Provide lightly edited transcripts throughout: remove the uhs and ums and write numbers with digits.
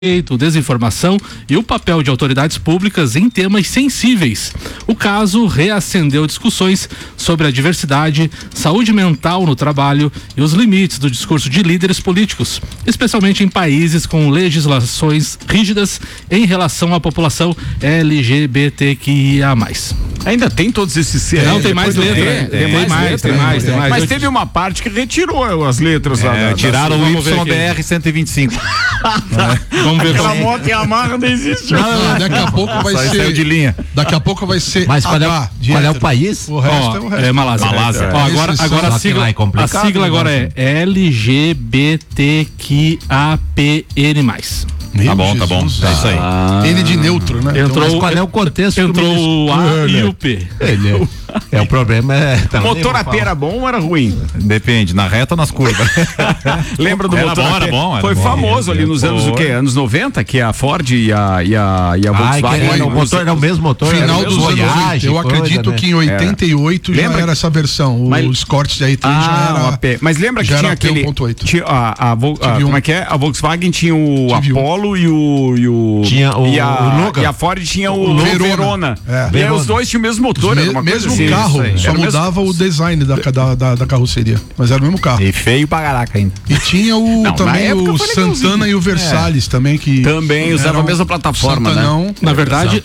desinformação e o papel de autoridades públicas em temas sensíveis. O caso reacendeu discussões sobre a diversidade, saúde mental no trabalho e os limites do discurso de líderes políticos, especialmente em países com legislações rígidas em relação à população LGBTQIA+. Ainda tem todos esses... Não, tem mais letra. Tem mais. Mas teve uma parte que retirou as letras lá. Tiraram o YBR 125. Vamos ver Aquela moto e a marra não existe. Não, daqui a pouco vai ser de linha. Daqui a pouco vai ser. Mas qual é o país? O resto é o resto. É Malásia. Agora a sigla agora é LGBTQAPN+. Tá bom. É isso aí. N de neutro, né? Mas qual é o contexto? Entrou o A e o P. O problema é... O motor AP era bom ou era ruim? Depende, na reta ou nas curvas. Lembra do motor AP? Era bom. Foi famoso ali nos anos o quê? Anos 90, que a Ford e a Volkswagen. O motor era o mesmo motor. Final dos anos 90. Eu acredito que em 88 já era essa versão. O Escort de R3 já era AP. Mas lembra que tinha aquele... Como é que é? A Volkswagen tinha o Apollo e o... Tinha o e a Ford tinha o Verona. E aí os dois tinham o mesmo motor. Mesmo carro, só mudava o design da carroceria. Mas era o mesmo carro. E feio pra caraca ainda. E tinha também o Santana e o Versalhes também, que também usava a mesma plataforma, né? Na verdade,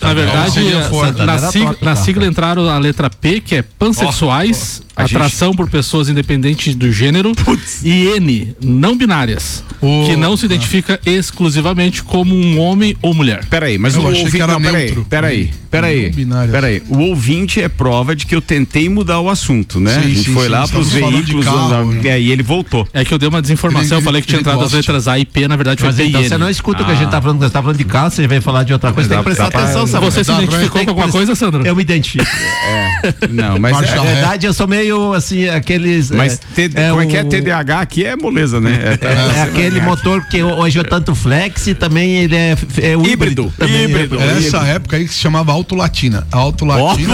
na sigla entraram a letra P, que é pansexuais, atração por pessoas independentes do gênero, e N, não binárias, que não se identifica exclusivamente como um homem ou mulher. Peraí, mas o ouvinte era neutro. Peraí. O ouvinte é prova de que eu tentei mudar o assunto, né? A gente foi lá pros veículos e ele voltou. É que eu dei uma desinformação, eu falei que tinha entrado as letras A e P, na verdade foi P e N. Você não escuta o que a gente tá falando, você tá falando de carro, você vem falar de outra coisa, tem que prestar atenção, sabe? Você se identificou com alguma coisa, Sandro? Eu me identifico. Não, mas na verdade eu sou meio assim, aqueles... Mas como é que é TDAH aqui é moleza, né? É aquele motor que hoje é tanto flex e também ele é híbrido. Essa época aí que se chamava Autolatina. Autolatina.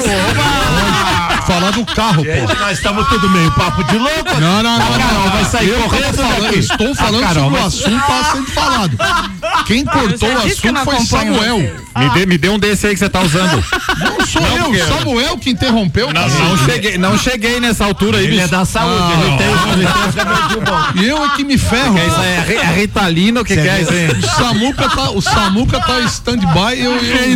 Falar do carro, pô. Nós estamos tudo meio papo de louco. Não. Carol vai sair correndo daqui. Estou falando sobre o assunto que está sendo falado. Quem cortou o assunto foi Samuel. Me dê um desse aí que você tá usando. Não sou eu, Samuel que interrompeu. Não cheguei nessa altura aí. Ele é da saúde, ele tem os remedinhos bons. E eu é que me ferro. Isso aí é Ritalina, o que é isso aí? O Samuca tá stand-by.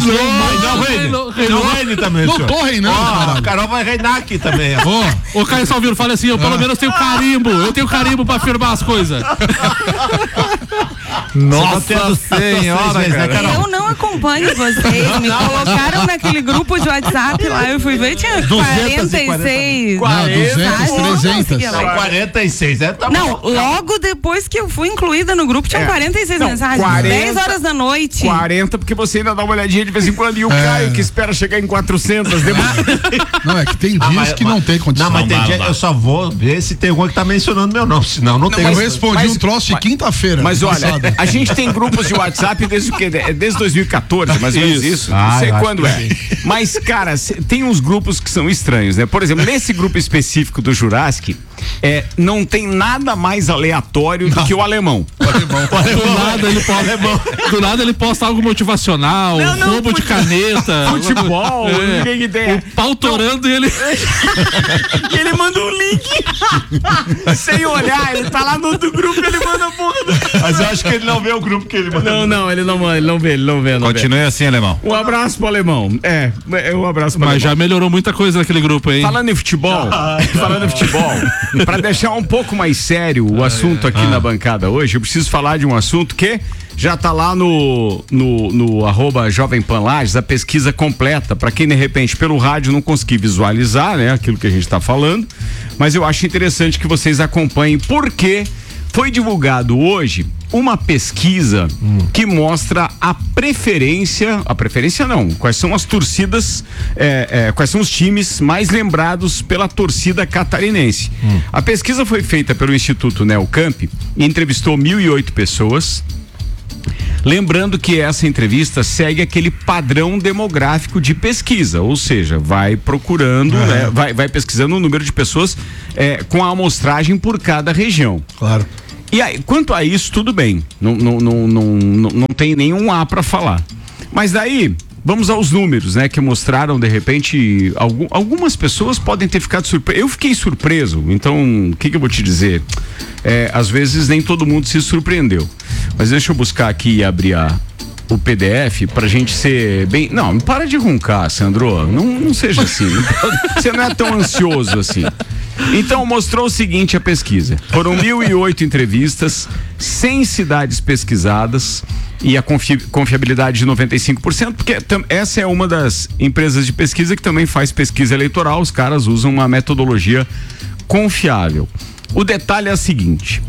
Não reine também. Não tô reinando, a Carol vai reinar aqui também. Ô Caio Salvino, fala assim, eu pelo menos tenho carimbo. Eu tenho carimbo pra afirmar as coisas. Nossa Senhora, cara. Eu não acompanho vocês. Me colocaram naquele grupo de WhatsApp lá, eu fui ver, tinha 46. 300. 46. Não, logo depois que eu fui incluída no grupo, tinha 46 mensagens. 10 horas da noite. 40, porque você ainda dá uma olhadinha de vez em quando. E o Caio que espera chegar em 400. Não, é que tem dias que não tem condição. Não, mas tem dia eu só vou ver se tem algum que tá mencionando meu nome, senão não tem. Eu respondi um troço de quinta-feira. Mas olha, a gente tem grupos de WhatsApp desde o quê? Desde 2014, mais ou menos isso. Não sei quando é. Mas, cara, tem uns grupos que são estranhos, né? Por exemplo, nesse grupo específico do Jurassic, não tem nada mais aleatório do que o alemão. Do nada ele posta algo motivacional, roubo de caneta, futebol, ninguém ideia. O pau torando e ele ele manda um link sem olhar, ele tá lá no outro grupo, ele manda a porra Mas eu acho que ele não vê o grupo que ele manda. Não, ele não vê. Continue assim, alemão. Um abraço pro alemão. Um abraço pro Mas já melhorou muita coisa naquele grupo, hein? Falando em futebol, pra deixar um pouco mais sério o assunto aqui na bancada hoje, eu preciso falar de um assunto que já tá lá no @Jovem Pan Lages, a pesquisa completa, para quem de repente pelo rádio não conseguir visualizar, né, aquilo que a gente tá falando, mas eu acho interessante que vocês acompanhem, porque foi divulgado hoje uma pesquisa que mostra quais são as torcidas, quais são os times mais lembrados pela torcida catarinense. A pesquisa foi feita pelo Instituto Neocamp e entrevistou 1.008 pessoas. Lembrando que essa entrevista segue aquele padrão demográfico de pesquisa, ou seja, vai procurando, vai pesquisando o número de pessoas com a amostragem por cada região. Claro. E aí, quanto a isso, tudo bem. Não tem nenhum A para falar. Mas daí, vamos aos números, né? Que mostraram, de repente, algumas pessoas podem ter ficado surpresas. Eu fiquei surpreso, então, o que eu vou te dizer? Às vezes nem todo mundo se surpreendeu. Mas deixa eu buscar aqui e abrir o PDF pra gente ser bem... Não, para de roncar, Sandro. Não seja assim. Você não é tão ansioso assim. Então, mostrou o seguinte a pesquisa. Foram 1.008 entrevistas, 100 cidades pesquisadas e a confiabilidade de 95%, porque essa é uma das empresas de pesquisa que também faz pesquisa eleitoral. Os caras usam uma metodologia confiável. O detalhe é o seguinte...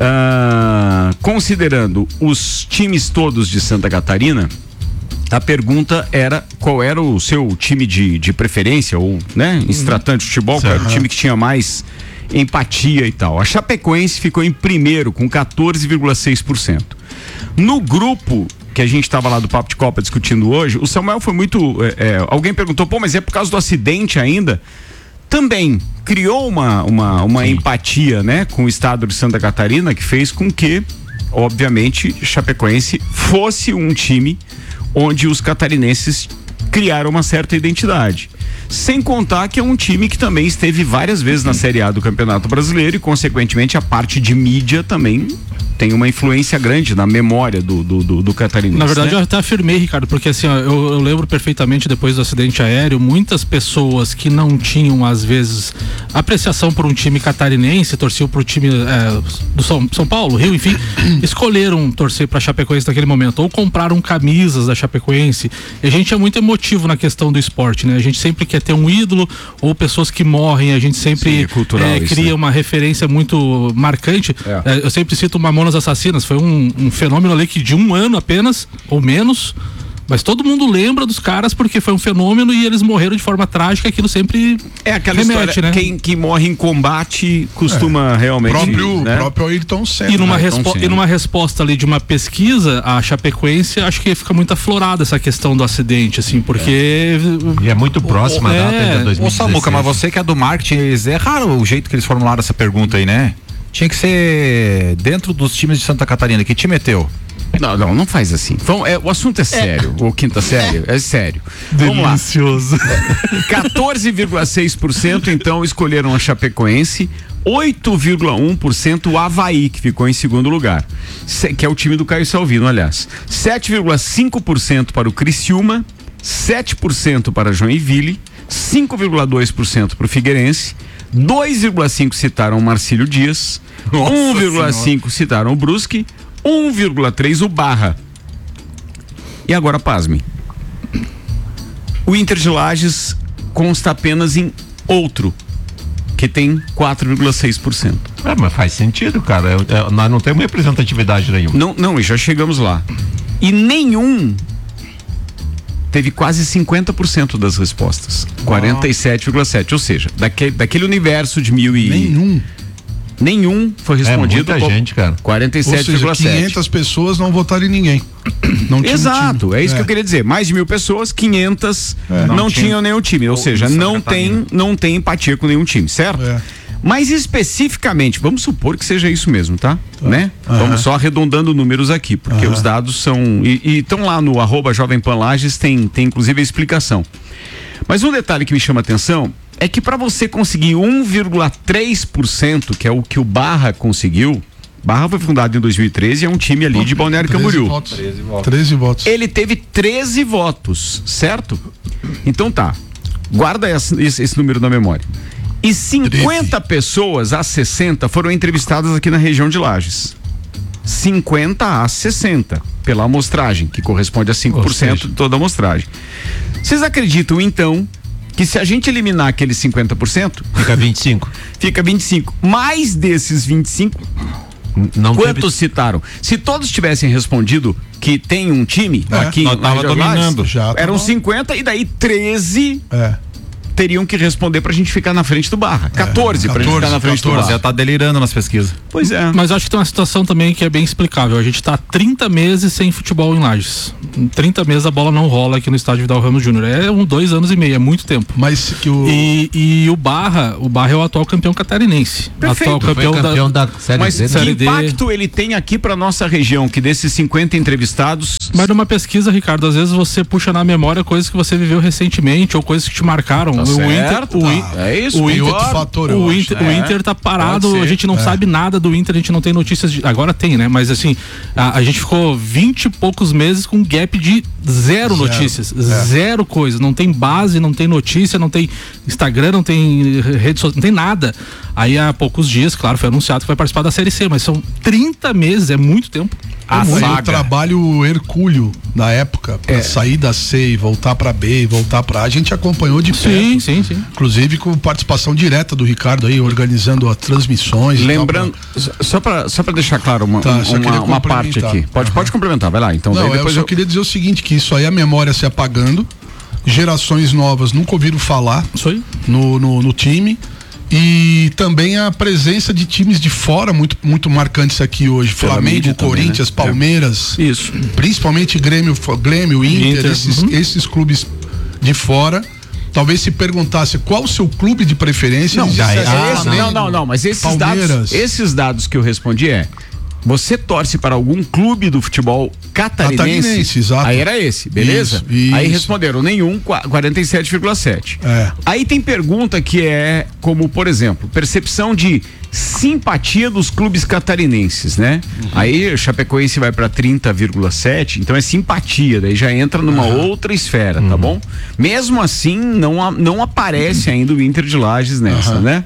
considerando os times todos de Santa Catarina, a pergunta era qual era o seu time de preferência, ou, né, em se tratando de futebol, qual era o time que tinha mais empatia e tal. A Chapecoense ficou em primeiro com 14,6%. No grupo que a gente estava lá do Papo de Copa discutindo hoje, o Samuel foi muito... alguém perguntou, mas é por causa do acidente ainda? Também criou uma empatia, né, com o estado de Santa Catarina, que fez com que, obviamente, Chapecoense fosse um time onde os catarinenses criaram uma certa identidade. Sem contar que é um time que também esteve várias vezes na Série A do Campeonato Brasileiro e, consequentemente, a parte de mídia também tem uma influência grande na memória do catarinense. Na verdade, né? eu até afirmei, Ricardo, porque assim, eu lembro perfeitamente depois do acidente aéreo, muitas pessoas que não tinham, às vezes, apreciação por um time catarinense, torciam pro time do São Paulo, Rio, enfim, escolheram torcer pra Chapecoense naquele momento, ou compraram camisas da Chapecoense. E a gente é muito emotivo na questão do esporte, né? A gente sempre quer ter um ídolo, ou pessoas que morrem, a gente sempre cria uma referência muito marcante. Eu sempre cito Mamonas Assassinas, foi um fenômeno ali que de um ano apenas, ou menos, mas todo mundo lembra dos caras porque foi um fenômeno e eles morreram de forma trágica, aquilo sempre aquela remete, história, né? Quem morre em combate costuma realmente... próprio Ayrton Senna. E numa resposta ali de uma pesquisa, a Chapecoense, acho que fica muito aflorada essa questão do acidente, assim, porque... E é muito próxima a data de 2016. Ô Samuca, mas você que é do marketing, é raro o jeito que eles formularam essa pergunta aí, né? Tinha que ser dentro dos times de Santa Catarina. Que time é teu? Não faz assim. Então, o assunto é sério. O quinta série é sério. Delicioso. Vamos lá. 14,6% então escolheram a Chapecoense, 8,1% o Avaí, que ficou em segundo lugar, que é o time do Caio Salvino, aliás. 7,5% para o Criciúma, 7% para Joinville, 5,2% para o Figueirense, 2,5% citaram o Marcílio Dias, 1,5% citaram o Brusque, 1,3% o Barra. E agora, pasmem, o Inter de Lages consta apenas em outro, que tem 4,6%. Mas faz sentido, cara. Nós não temos representatividade nenhuma. Não, e já chegamos lá. E nenhum teve quase 50% das respostas. 47,7%. Ou seja, daquele universo de nenhum foi respondido. Muita gente, cara. 47,7%. 500 pessoas não votaram em ninguém. Exato, é isso que eu queria dizer. Mais de 1.000 pessoas, 500 não tinham nenhum time. Ou seja, não tem empatia com nenhum time, certo? Mas especificamente, vamos supor que seja isso mesmo, tá? Né? Vamos só arredondando números aqui, porque os dados são... E estão lá no @JovemPanLages, tem inclusive a explicação. Mas um detalhe que me chama a atenção é que para você conseguir 1,3%, que é o que o Barra conseguiu, Barra foi fundado em 2013 e é um time ali de Balneário Camboriú. 13 votos. Ele teve 13 votos, certo? Então tá, guarda esse número na memória. E 50 pessoas a 60 foram entrevistadas aqui na região de Lages. 50 a 60 pela amostragem, que corresponde a 5% de toda a amostragem. Vocês acreditam, então, que se a gente eliminar aqueles 50%... Fica 25. Fica 25. Mais desses 25... Quantos citaram? Se todos tivessem respondido que tem um time aqui... Nós tava dominando. Eram 50 e daí 13... teriam que responder pra gente ficar na frente do Barra. 14 pra gente ficar na frente do Barra. Já tá delirando nas pesquisas. Pois é. Mas acho que tem uma situação também que é bem explicável. A gente tá 30 meses sem futebol em Lages. Em 30 meses a bola não rola aqui no estádio Vidal Ramos Júnior. É 2 anos e meio, é muito tempo. Mas que E o Barra é o atual campeão catarinense. Perfeito. Atual campeão da Série Mas D. que impacto ele tem aqui pra nossa região, que desses 50 entrevistados... Mas numa pesquisa, Ricardo, às vezes você puxa na memória coisas que você viveu recentemente ou coisas que te marcaram. Tá certo, é isso. O Inter, outro fator, o Inter tá parado, a gente não sabe nada do Inter, a gente não tem notícias agora tem, né? Mas assim, a gente ficou 20 e poucos meses com um gap de zero notícias, zero coisa, não tem base, não tem notícia, não tem Instagram, não tem rede social, não tem nada. Aí há poucos dias, claro, foi anunciado que vai participar da Série C, mas são 30 meses, é muito tempo. O trabalho hercúleo na época, pra sair da C e voltar pra B e voltar pra A, a gente acompanhou de perto. Sim. Inclusive com participação direta do Ricardo aí, organizando as transmissões. Lembrando, só pra deixar claro uma parte aqui. Pode complementar, vai lá. Então, não, eu só queria dizer o seguinte, que isso aí é a memória se apagando, gerações novas nunca ouviram falar no time. E também a presença de times de fora muito marcantes aqui hoje. Flamengo, Corinthians, também, né? Palmeiras. Isso. Principalmente Grêmio, Inter. Esses clubes de fora. Talvez se perguntasse qual o seu clube de preferência. Não, mas esses dados que eu respondi você torce para algum clube do futebol catarinense? Exato. Aí era esse, beleza? Isso. Aí responderam nenhum, 47,7. Aí tem pergunta que é como, por exemplo, percepção de simpatia dos clubes catarinenses, né? Aí o Chapecoense vai para 30,7, então é simpatia, daí já entra numa outra esfera, tá bom? Mesmo assim, não aparece ainda o Inter de Lages nessa, né?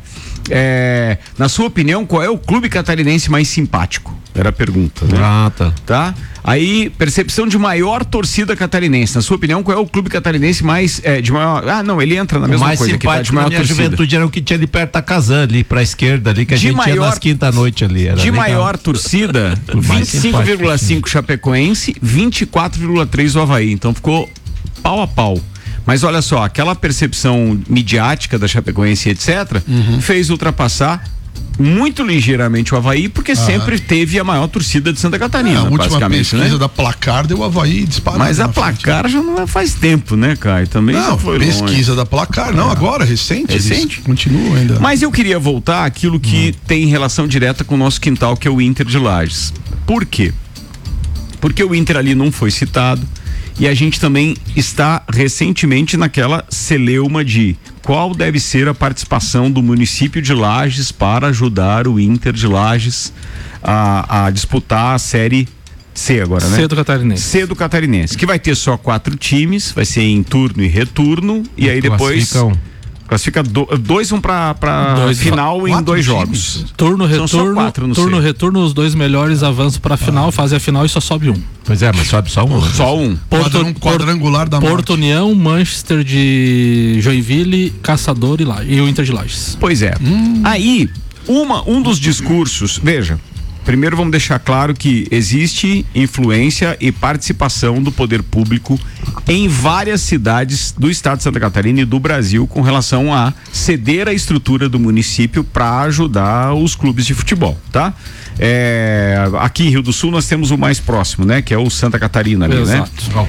Na sua opinião, qual é o clube catarinense mais simpático? Era a pergunta, né? Tá? Aí, percepção de maior torcida catarinense. Na sua opinião, qual é o clube catarinense mais de maior... ele entra na mesma coisa. O mais simpático na minha juventude era o que tinha ali perto da Casan, ali pra esquerda, ali, que a gente ia nas quinta-noite ali. Era maior torcida, 25,5 Chapecoense, 24,3 o Avaí. Então ficou pau a pau. Mas olha só, aquela percepção midiática da Chapecoense, etc., fez ultrapassar muito ligeiramente o Avaí, porque sempre teve a maior torcida de Santa Catarina, a última pesquisa, né? Da Placar deu o Avaí disparado. Mas a Placar já não faz tempo, né, Caio? Também não, foi pesquisa longe. Da Placar, não, agora, recente. Continua ainda. Mas eu queria voltar àquilo que tem relação direta com o nosso quintal, que é o Inter de Lages. Por quê? Porque o Inter ali não foi citado. E a gente também está recentemente naquela celeuma de qual deve ser a participação do município de Lages para ajudar o Inter de Lages a disputar a Série C agora, né? C do Catarinense, que vai ter só 4 times, vai ser em turno e retorno, e aí depois... Classifica dois vão pra final em 2 jogos. Turno, retorno, os 2 melhores avançam pra final, fazem a final e só sobe um. Pois é, mas sobe só um. Só um. Quadrangular da Porto União, Manchester de Joinville, Caçador e o Inter de Lages. Pois é. Aí, um dos discursos, veja, primeiro vamos deixar claro que existe influência e participação do poder público em várias cidades do estado de Santa Catarina e do Brasil com relação a ceder a estrutura do município para ajudar os clubes de futebol, tá? Aqui em Rio do Sul nós temos o mais próximo, né? Que é o Santa Catarina ali, né?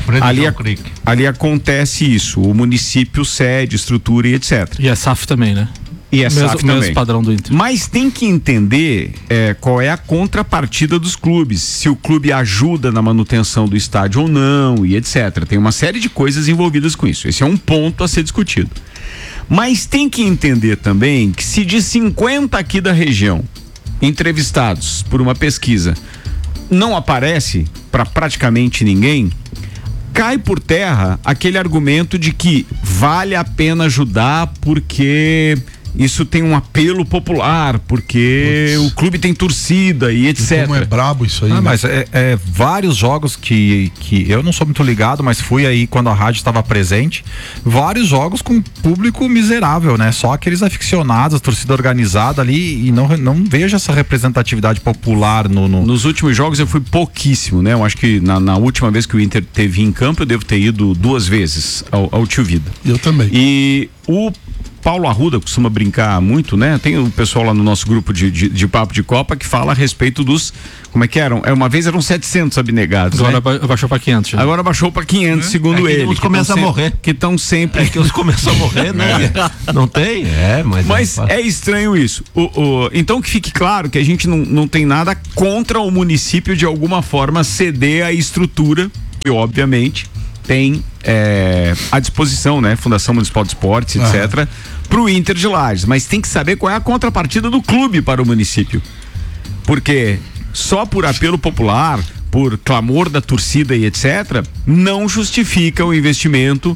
Ali acontece isso, o município cede, estrutura e etc. E a SAF também, né? E mesmo padrão do Inter. Mas tem que entender qual é a contrapartida dos clubes, se o clube ajuda na manutenção do estádio ou não e etc. Tem uma série de coisas envolvidas com isso. Esse é um ponto a ser discutido. Mas tem que entender também que se de 50 aqui da região entrevistados por uma pesquisa não aparece para praticamente ninguém, cai por terra aquele argumento de que vale a pena ajudar porque isso tem um apelo popular, porque o clube tem torcida e etc. Como é brabo isso aí, né? Mas vários jogos que eu não sou muito ligado, mas fui aí quando a rádio estava presente, vários jogos com público miserável, né? Só aqueles aficionados, a torcida organizada ali, e não vejo essa representatividade popular Nos últimos jogos eu fui pouquíssimo, né? Eu acho que na última vez que o Inter teve em campo, eu devo ter ido 2 vezes ao Tio Vida. Eu também. E Paulo Arruda costuma brincar muito, né? Tem o pessoal lá no nosso grupo de Papo de Copa que fala a respeito dos, como é que eram? Uma vez eram 700 abnegados, agora né? baixou para 500. Agora baixou para 500, segundo ele. Uns começam a morrer. Que estão sempre... que uns começam a morrer, né? Não tem? Mas é estranho isso. Então que fique claro que a gente não tem nada contra o município de alguma forma ceder a estrutura que obviamente tem à disposição, né? Fundação Municipal de Esportes, etc., para o Inter de Lages, mas tem que saber qual é a contrapartida do clube para o município, porque só por apelo popular, por clamor da torcida e etc., não justifica o investimento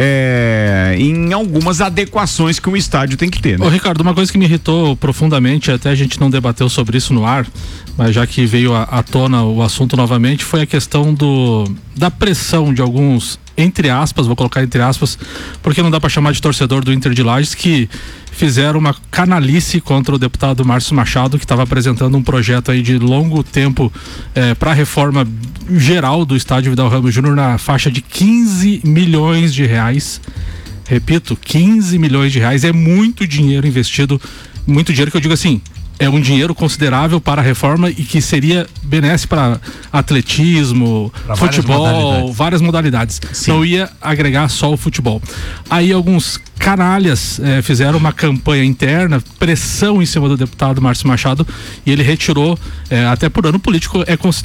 em algumas adequações que um estádio tem que ter, né? Ô, Ricardo, uma coisa que me irritou profundamente, até a gente não debateu sobre isso no ar, mas já que veio à tona o assunto novamente, foi a questão da pressão de alguns, entre aspas, vou colocar entre aspas, porque não dá para chamar de torcedor do Inter de Lages, que fizeram uma canalice contra o deputado Márcio Machado, que estava apresentando um projeto aí de longo tempo para a reforma geral do estádio Vidal Ramos Júnior na faixa de 15 milhões de reais. Repito, 15 milhões de reais é muito dinheiro investido, muito dinheiro que eu digo assim, é um dinheiro considerável para a reforma e que seria benéfico para atletismo, pra futebol, várias modalidades. Sim. Não ia agregar só o futebol. Aí alguns canalhas fizeram uma campanha interna, pressão em cima do deputado Márcio Machado, e ele retirou, até por ano político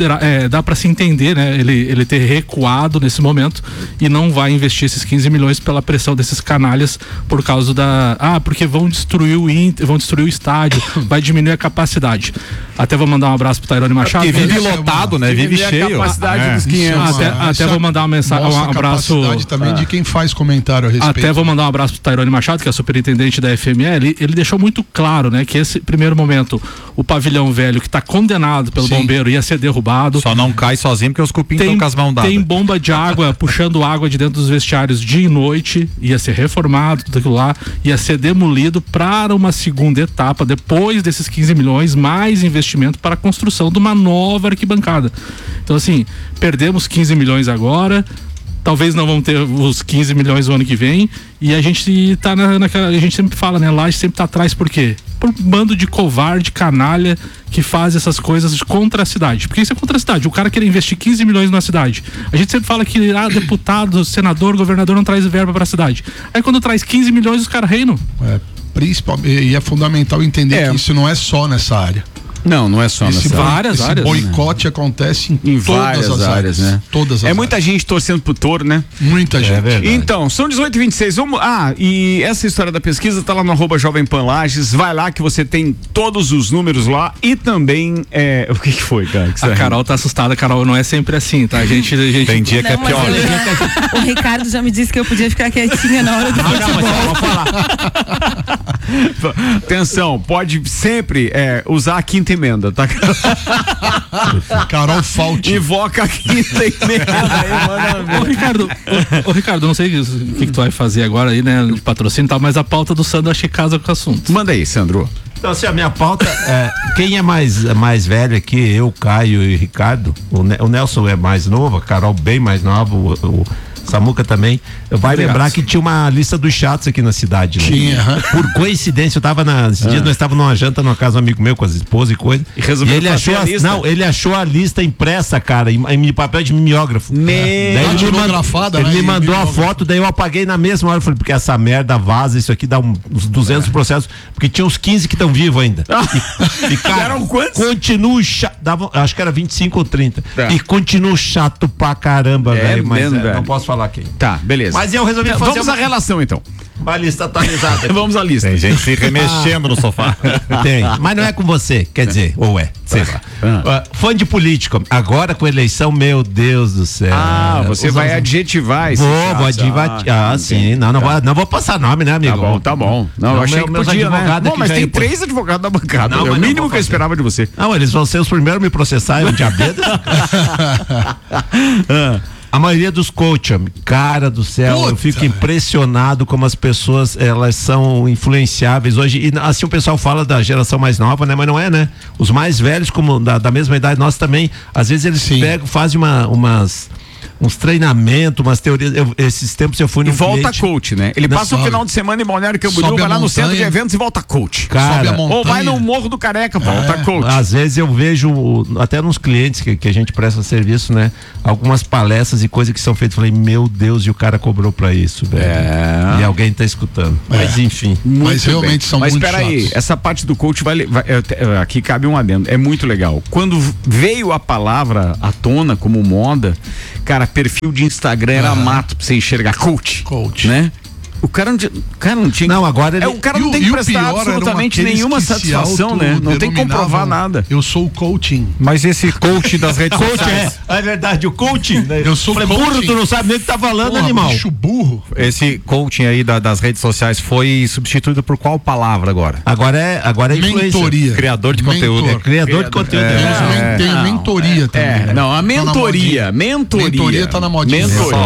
dá para se entender, né? Ele ter recuado nesse momento e não vai investir esses 15 milhões pela pressão desses canalhas por causa porque vão destruir o Inter, vão destruir o estádio, vai diminuir a capacidade. Até vou mandar um abraço pro Tairone Machado. Porque vive lotado, né? Vive cheio. A capacidade dos 500. Até vou mandar uma mensagem, um abraço. A capacidade também de quem faz comentário a respeito. Até vou mandar um abraço pro Tairone Machado, que é superintendente da FML. Ele deixou muito claro, né, que esse primeiro momento, o pavilhão velho que está condenado pelo bombeiro ia ser derrubado. Só não cai sozinho porque os cupins estão com as mãos dadas. Tem bomba de água puxando água de dentro dos vestiários dia e noite, ia ser reformado, tudo aquilo lá, ia ser demolido para uma segunda etapa, depois desses 15 milhões, mais investimento para a construção de uma nova arquibancada. Então assim, perdemos 15 milhões agora, talvez não vão ter os 15 milhões no ano que vem, e a gente tá a gente sempre fala, né, Lages sempre tá atrás, por quê? Por um bando de covarde, canalha, que faz essas coisas contra a cidade. Porque isso é contra a cidade, o cara querer investir 15 milhões na cidade. A gente sempre fala que deputado, senador, governador não traz verba para a cidade. Aí quando traz 15 milhões, os caras reinam. E é fundamental entender que isso não é só nessa área. Não é só nessa área. Esse boicote acontece em várias todas as áreas, né? Todas as muita gente torcendo pro Toro, né? Muita gente. Então, são 18h26. E essa história da pesquisa tá lá no @Jovem Pan Lages. Vai lá que você tem todos os números lá e também o que foi, cara? A Carol tá assustada, Carol, não é sempre assim, tá? A gente tem dia que é pior. O Ricardo já me disse que eu podia ficar quietinha na hora do futebol. Mas vou falar. Atenção, pode sempre usar a quinta emenda, tá? Carol Fault. Invoca a quinta emenda. Ô Ricardo, não sei o que tu vai fazer agora aí, né, de patrocínio e tal, mas a pauta do Sandro acho que casa com o assunto. Manda aí, Sandro. Então, assim, a minha pauta quem é mais velho aqui, eu, Caio e Ricardo, o Nelson é mais novo, a Carol bem mais nova, o Samuca também, vai lembrar que tinha uma lista dos chatos aqui na cidade, né? Tinha. Por coincidência, eu tava esses dias nós estávamos numa janta numa casa de um amigo meu com as esposas e coisa. E resolveu ele achou a lista? Não, ele achou a lista impressa, cara, em papel de mimeógrafo. Daí ele me mandou a foto, daí eu apaguei na mesma hora, eu falei, porque essa merda vaza, isso aqui dá uns 200 processos, porque tinha uns 15 que estão vivos ainda. E cara, eram quantos? Continua chato, acho que era 25 ou 30. E continua chato pra caramba, velho, mas não posso falar quem. Tá, beleza. Mas eu resolvi fazer vamos à relação, então. Uma lista atualizada. Vamos à lista. Tem gente se remexendo no sofá. Tem, mas não é com você, quer dizer, ou sei lá. Fã de político, agora com eleição, meu Deus do céu. Você vai adjetivar isso. Vou adjetivar. Sim, não vou passar nome, né, amigo? Tá bom. Não, eu achei que podia, né? Bom, mas tem 3 advogados da bancada. É o mínimo que eu esperava de você. Não, eles vão ser os primeiros a me processar, o diabetes. A maioria dos coaches, cara do céu, eu fico impressionado como as pessoas, elas são influenciáveis hoje, e assim o pessoal fala da geração mais nova, né? Mas não é, né? Os mais velhos, como da mesma idade nossa também, às vezes eles pegam, fazem umas uns treinamentos, umas teorias. Esses tempos eu fui no. E volta coach, né? Ele passa um final de semana em Balneário Camboriú, vai lá no centro de eventos e volta coach. Cara, ou vai no Morro do Careca, volta coach. Às vezes eu vejo, até nos clientes que a gente presta serviço, né? Algumas palestras e coisas que são feitas. Falei, meu Deus, e o cara cobrou pra isso, velho. E alguém tá escutando. Mas enfim. Mas realmente são muito chatos. Mas peraí, essa parte do coach aqui cabe um adendo. É muito legal. Quando veio a palavra à tona como moda, cara, perfil de Instagram era mato pra você enxergar coach. Né? O cara não tinha. Não, agora o cara não tem que prestar absolutamente nenhuma satisfação, né? Não tem que comprovar nada. Eu sou o coaching. Mas esse coach das redes sociais. É verdade, o coaching. Né? Eu sou coaching. Burro, tu não sabe nem o que tá falando, animal. Bicho burro. Esse coaching aí das redes sociais foi substituído por qual palavra agora? Agora é mentoria. Criador de conteúdo. Criador de conteúdo. Tem mentoria também. Não, a mentoria. Mentoria tá na modinha.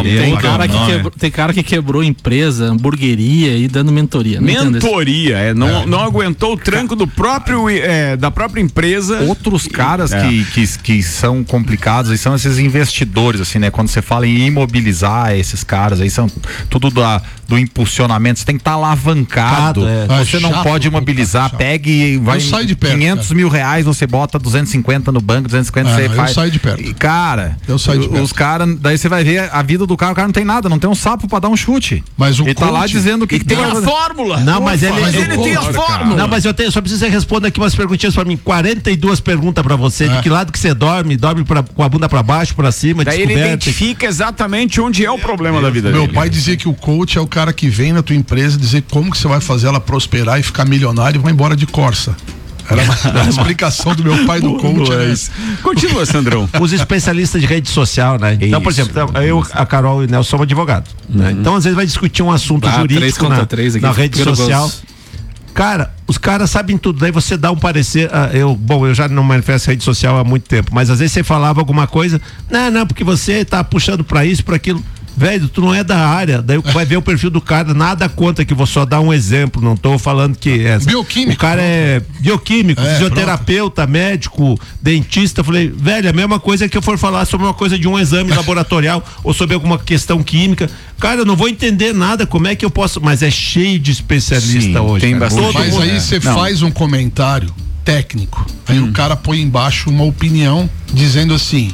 Tem cara que quebrou empresa, hamburgueria e dando mentoria. Mentoria, não aguentou o tranco do próprio, da própria empresa. Outros caras que são complicados aí são esses investidores, assim, né? Quando você fala em imobilizar esses caras aí, são tudo do impulsionamento, você tem que estar alavancado. Você não pode imobilizar, pegue e vai de perto, 500 mil reais, você bota 250 no banco, 250 você faz. Eu saio de perto. E, cara, os caras, daí você vai ver a vida do cara, o cara não tem nada, não tem um sapo pra dar um chute. Mas o tá lá dizendo que tem a fórmula. Não, mas ele tem a fórmula. Não, mas só preciso que você responda aqui umas perguntinhas pra mim. 42 perguntas pra você. De que lado que você dorme? Dorme com a bunda pra baixo, pra cima, daí ele identifica exatamente onde é o problema da vida dele. Meu pai dizia que o coach é o cara que vem na tua empresa dizer como que você vai fazer ela prosperar e ficar milionário e vai embora de Corsa. Era uma explicação do meu pai do coach. Continua, Sandrão. Os especialistas de rede social, né? Então, por exemplo, a Carol e o Nelson somos advogados. Né? Então, às vezes vai discutir um assunto jurídico na rede social. Cara, os caras sabem tudo, daí você dá um parecer, eu já não manifesto rede social há muito tempo, mas às vezes você falava alguma coisa, não, porque você tá puxando pra isso, pra aquilo. Velho, tu não é da área, daí vai ver o perfil do cara, nada conta, que vou só dar um exemplo, não tô falando que bioquímico. O cara é bioquímico, fisioterapeuta, médico, dentista. Falei, velho, a mesma coisa que eu for falar sobre uma coisa de um exame laboratorial ou sobre alguma questão química. Cara, eu não vou entender nada, como é que eu posso, mas é cheio de especialista hoje. Tem bastante. Mas aí você faz um comentário técnico, aí o cara põe embaixo uma opinião dizendo assim: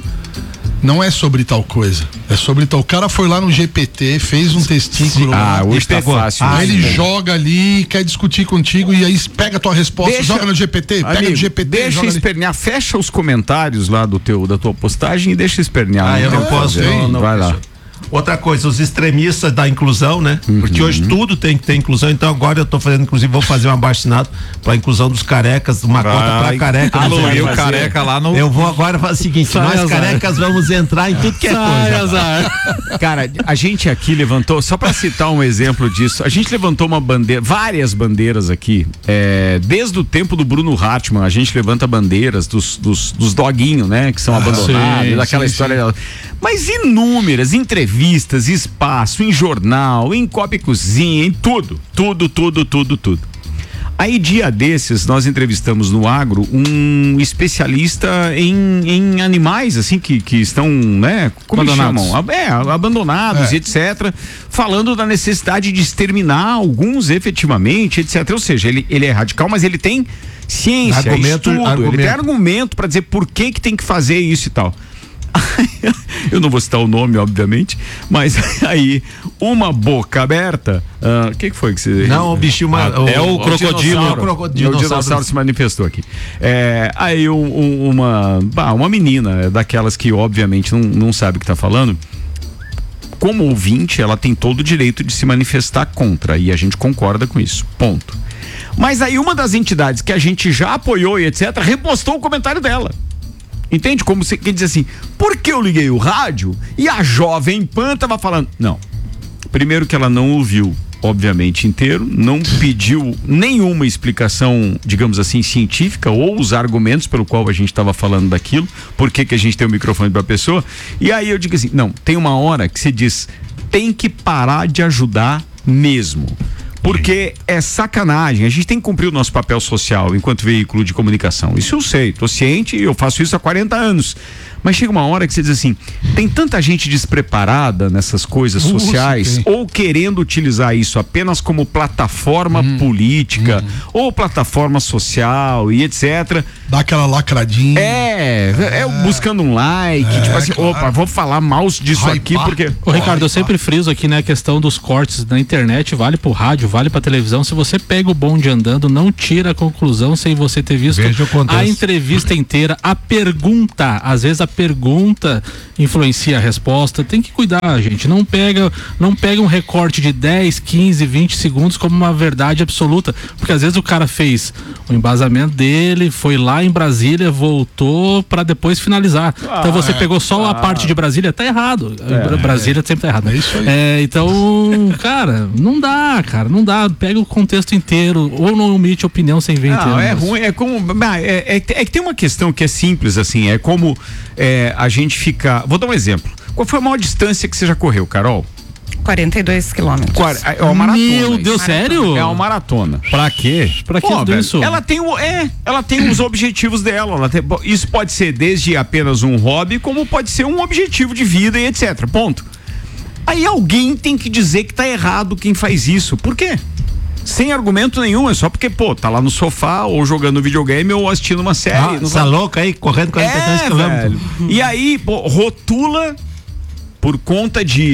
não é sobre tal coisa, é sobre tal. O cara foi lá no GPT, fez um testículo. Hoje tá fácil. Aí ele joga ali, quer discutir contigo e aí pega a tua resposta, joga no GPT, pega no GPT. Deixa espernear, fecha os comentários lá da tua postagem e deixa espernear. Eu não posso. Não, vai lá. Outra coisa, os extremistas da inclusão, né? Porque hoje tudo tem que ter inclusão, então agora eu tô fazendo, inclusive, vou fazer um abaixo-assinado pra inclusão dos carecas, uma conta pra careca. O careca lá no... Eu vou agora fazer o seguinte, nós carecas vamos entrar em tudo que é coisa. Cara, a gente aqui levantou, só pra citar um exemplo disso, a gente levantou uma bandeira, várias bandeiras aqui, desde o tempo do Bruno Hartmann, a gente levanta bandeiras dos doguinhos, né? Que são abandonados, daquela história. Mas inúmeras entrevistas, espaço, em jornal, em Copa e Cozinha, em tudo. Aí, dia desses, nós entrevistamos no agro um especialista em animais, assim, que estão, né? Como abandonados. Chamam? Abandonados, etc. Falando da necessidade de exterminar alguns efetivamente, etc. Ou seja, ele é radical, mas ele tem ciência, ele tem argumento para dizer por que tem que fazer isso e tal. Eu não vou citar o nome, obviamente, mas aí uma boca aberta. O que foi que você... Não, o bichinho... o crocodilo. O dinossauro se manifestou aqui. Aí uma menina daquelas que obviamente não sabe o que está falando, como ouvinte, ela tem todo o direito de se manifestar contra, e a gente concorda com isso, ponto. Mas aí uma das entidades que a gente já apoiou e etc, repostou o comentário dela. Entende? Como você quer dizer assim, porque eu liguei o rádio e a Jovem Pan tava falando. Não. Primeiro que ela não ouviu, obviamente, inteiro, não pediu nenhuma explicação, digamos assim, científica ou os argumentos pelo qual a gente estava falando daquilo, por que a gente tem o microfone pra pessoa. E aí eu digo assim, não, tem uma hora que você diz, tem que parar de ajudar mesmo. Porque é sacanagem. A gente tem que cumprir o nosso papel social enquanto veículo de comunicação. Isso eu sei, tô ciente e eu faço isso há 40 anos. Mas chega uma hora que você diz assim, tem tanta gente despreparada nessas coisas sociais, ou querendo utilizar isso apenas como plataforma política, ou plataforma social e etc. Dá aquela lacradinha. Buscando um like, tipo assim, claro. Opa, vou falar mal disso aqui, porque... Ô, Ricardo, eu sempre friso aqui, né, a questão dos cortes na internet, vale pro rádio, vale pra televisão. Se você pega o bonde andando, não tira a conclusão sem você ter visto a entrevista inteira, a pergunta, às vezes a pergunta influencia a resposta. Tem que cuidar, gente. Não pega um recorte de 10, 15, 20 segundos como uma verdade absoluta, porque às vezes o cara fez o embasamento dele, foi lá em Brasília, voltou pra depois finalizar. Então você pegou só a parte de Brasília, tá errado. Brasília sempre tá errado. É isso aí. Então, cara, não dá. Pega o contexto inteiro, ou não omite opinião sem ver inteiro. É ruim, é como... É que tem uma questão que é simples, assim, é como a gente fica... Vou dar um exemplo. Qual foi a maior distância que você já correu, Carol? 42 quilômetros. É uma maratona. Meu Deus, sério? É uma maratona. Pra quê? Pra que tudo isso? Ela tem os objetivos dela. Isso pode ser desde apenas um hobby, como pode ser um objetivo de vida e etc. Ponto. Aí alguém tem que dizer que tá errado quem faz isso. Por quê? Sem argumento nenhum, é só porque, tá lá no sofá, ou jogando videogame, ou assistindo uma série. Tá louca aí, correndo 42 quilômetros. E aí, rotula por conta de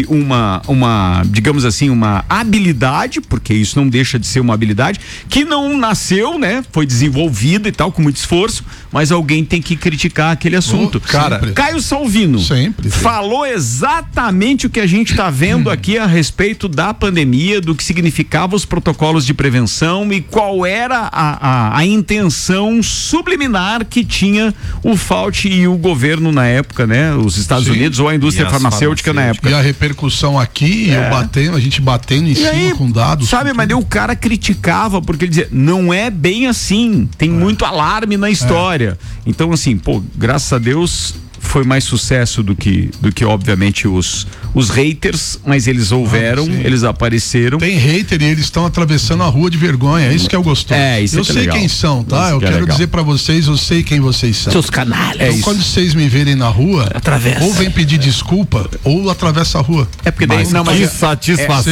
digamos assim, uma habilidade, porque isso não deixa de ser uma habilidade, que não nasceu, né? Foi desenvolvida e tal, com muito esforço, mas alguém tem que criticar aquele assunto. Caio Salvino falou exatamente o que a gente está vendo aqui a respeito da pandemia, do que significava os protocolos de prevenção e qual era a intenção subliminar que tinha o Fauci e o governo na época, né? Os Estados Unidos ou a indústria farmacêutica na época. E a repercussão aqui, a gente batendo em cima aí, com dados. Sabe, mas o cara criticava porque ele dizia, não é bem assim, tem muito alarme na história. Então, assim, graças a Deus foi mais sucesso do que obviamente os haters, mas eles houveram, eles apareceram. Tem hater e eles estão atravessando a rua de vergonha, é isso que eu gostoso. Isso eu sei legal. Quem são, tá? Eu quero dizer pra vocês, eu sei quem vocês são. Seus canalhas. Então, quando vocês me verem na rua, ou vem pedir desculpa, ou atravessa a rua. É porque daí, que satisfação.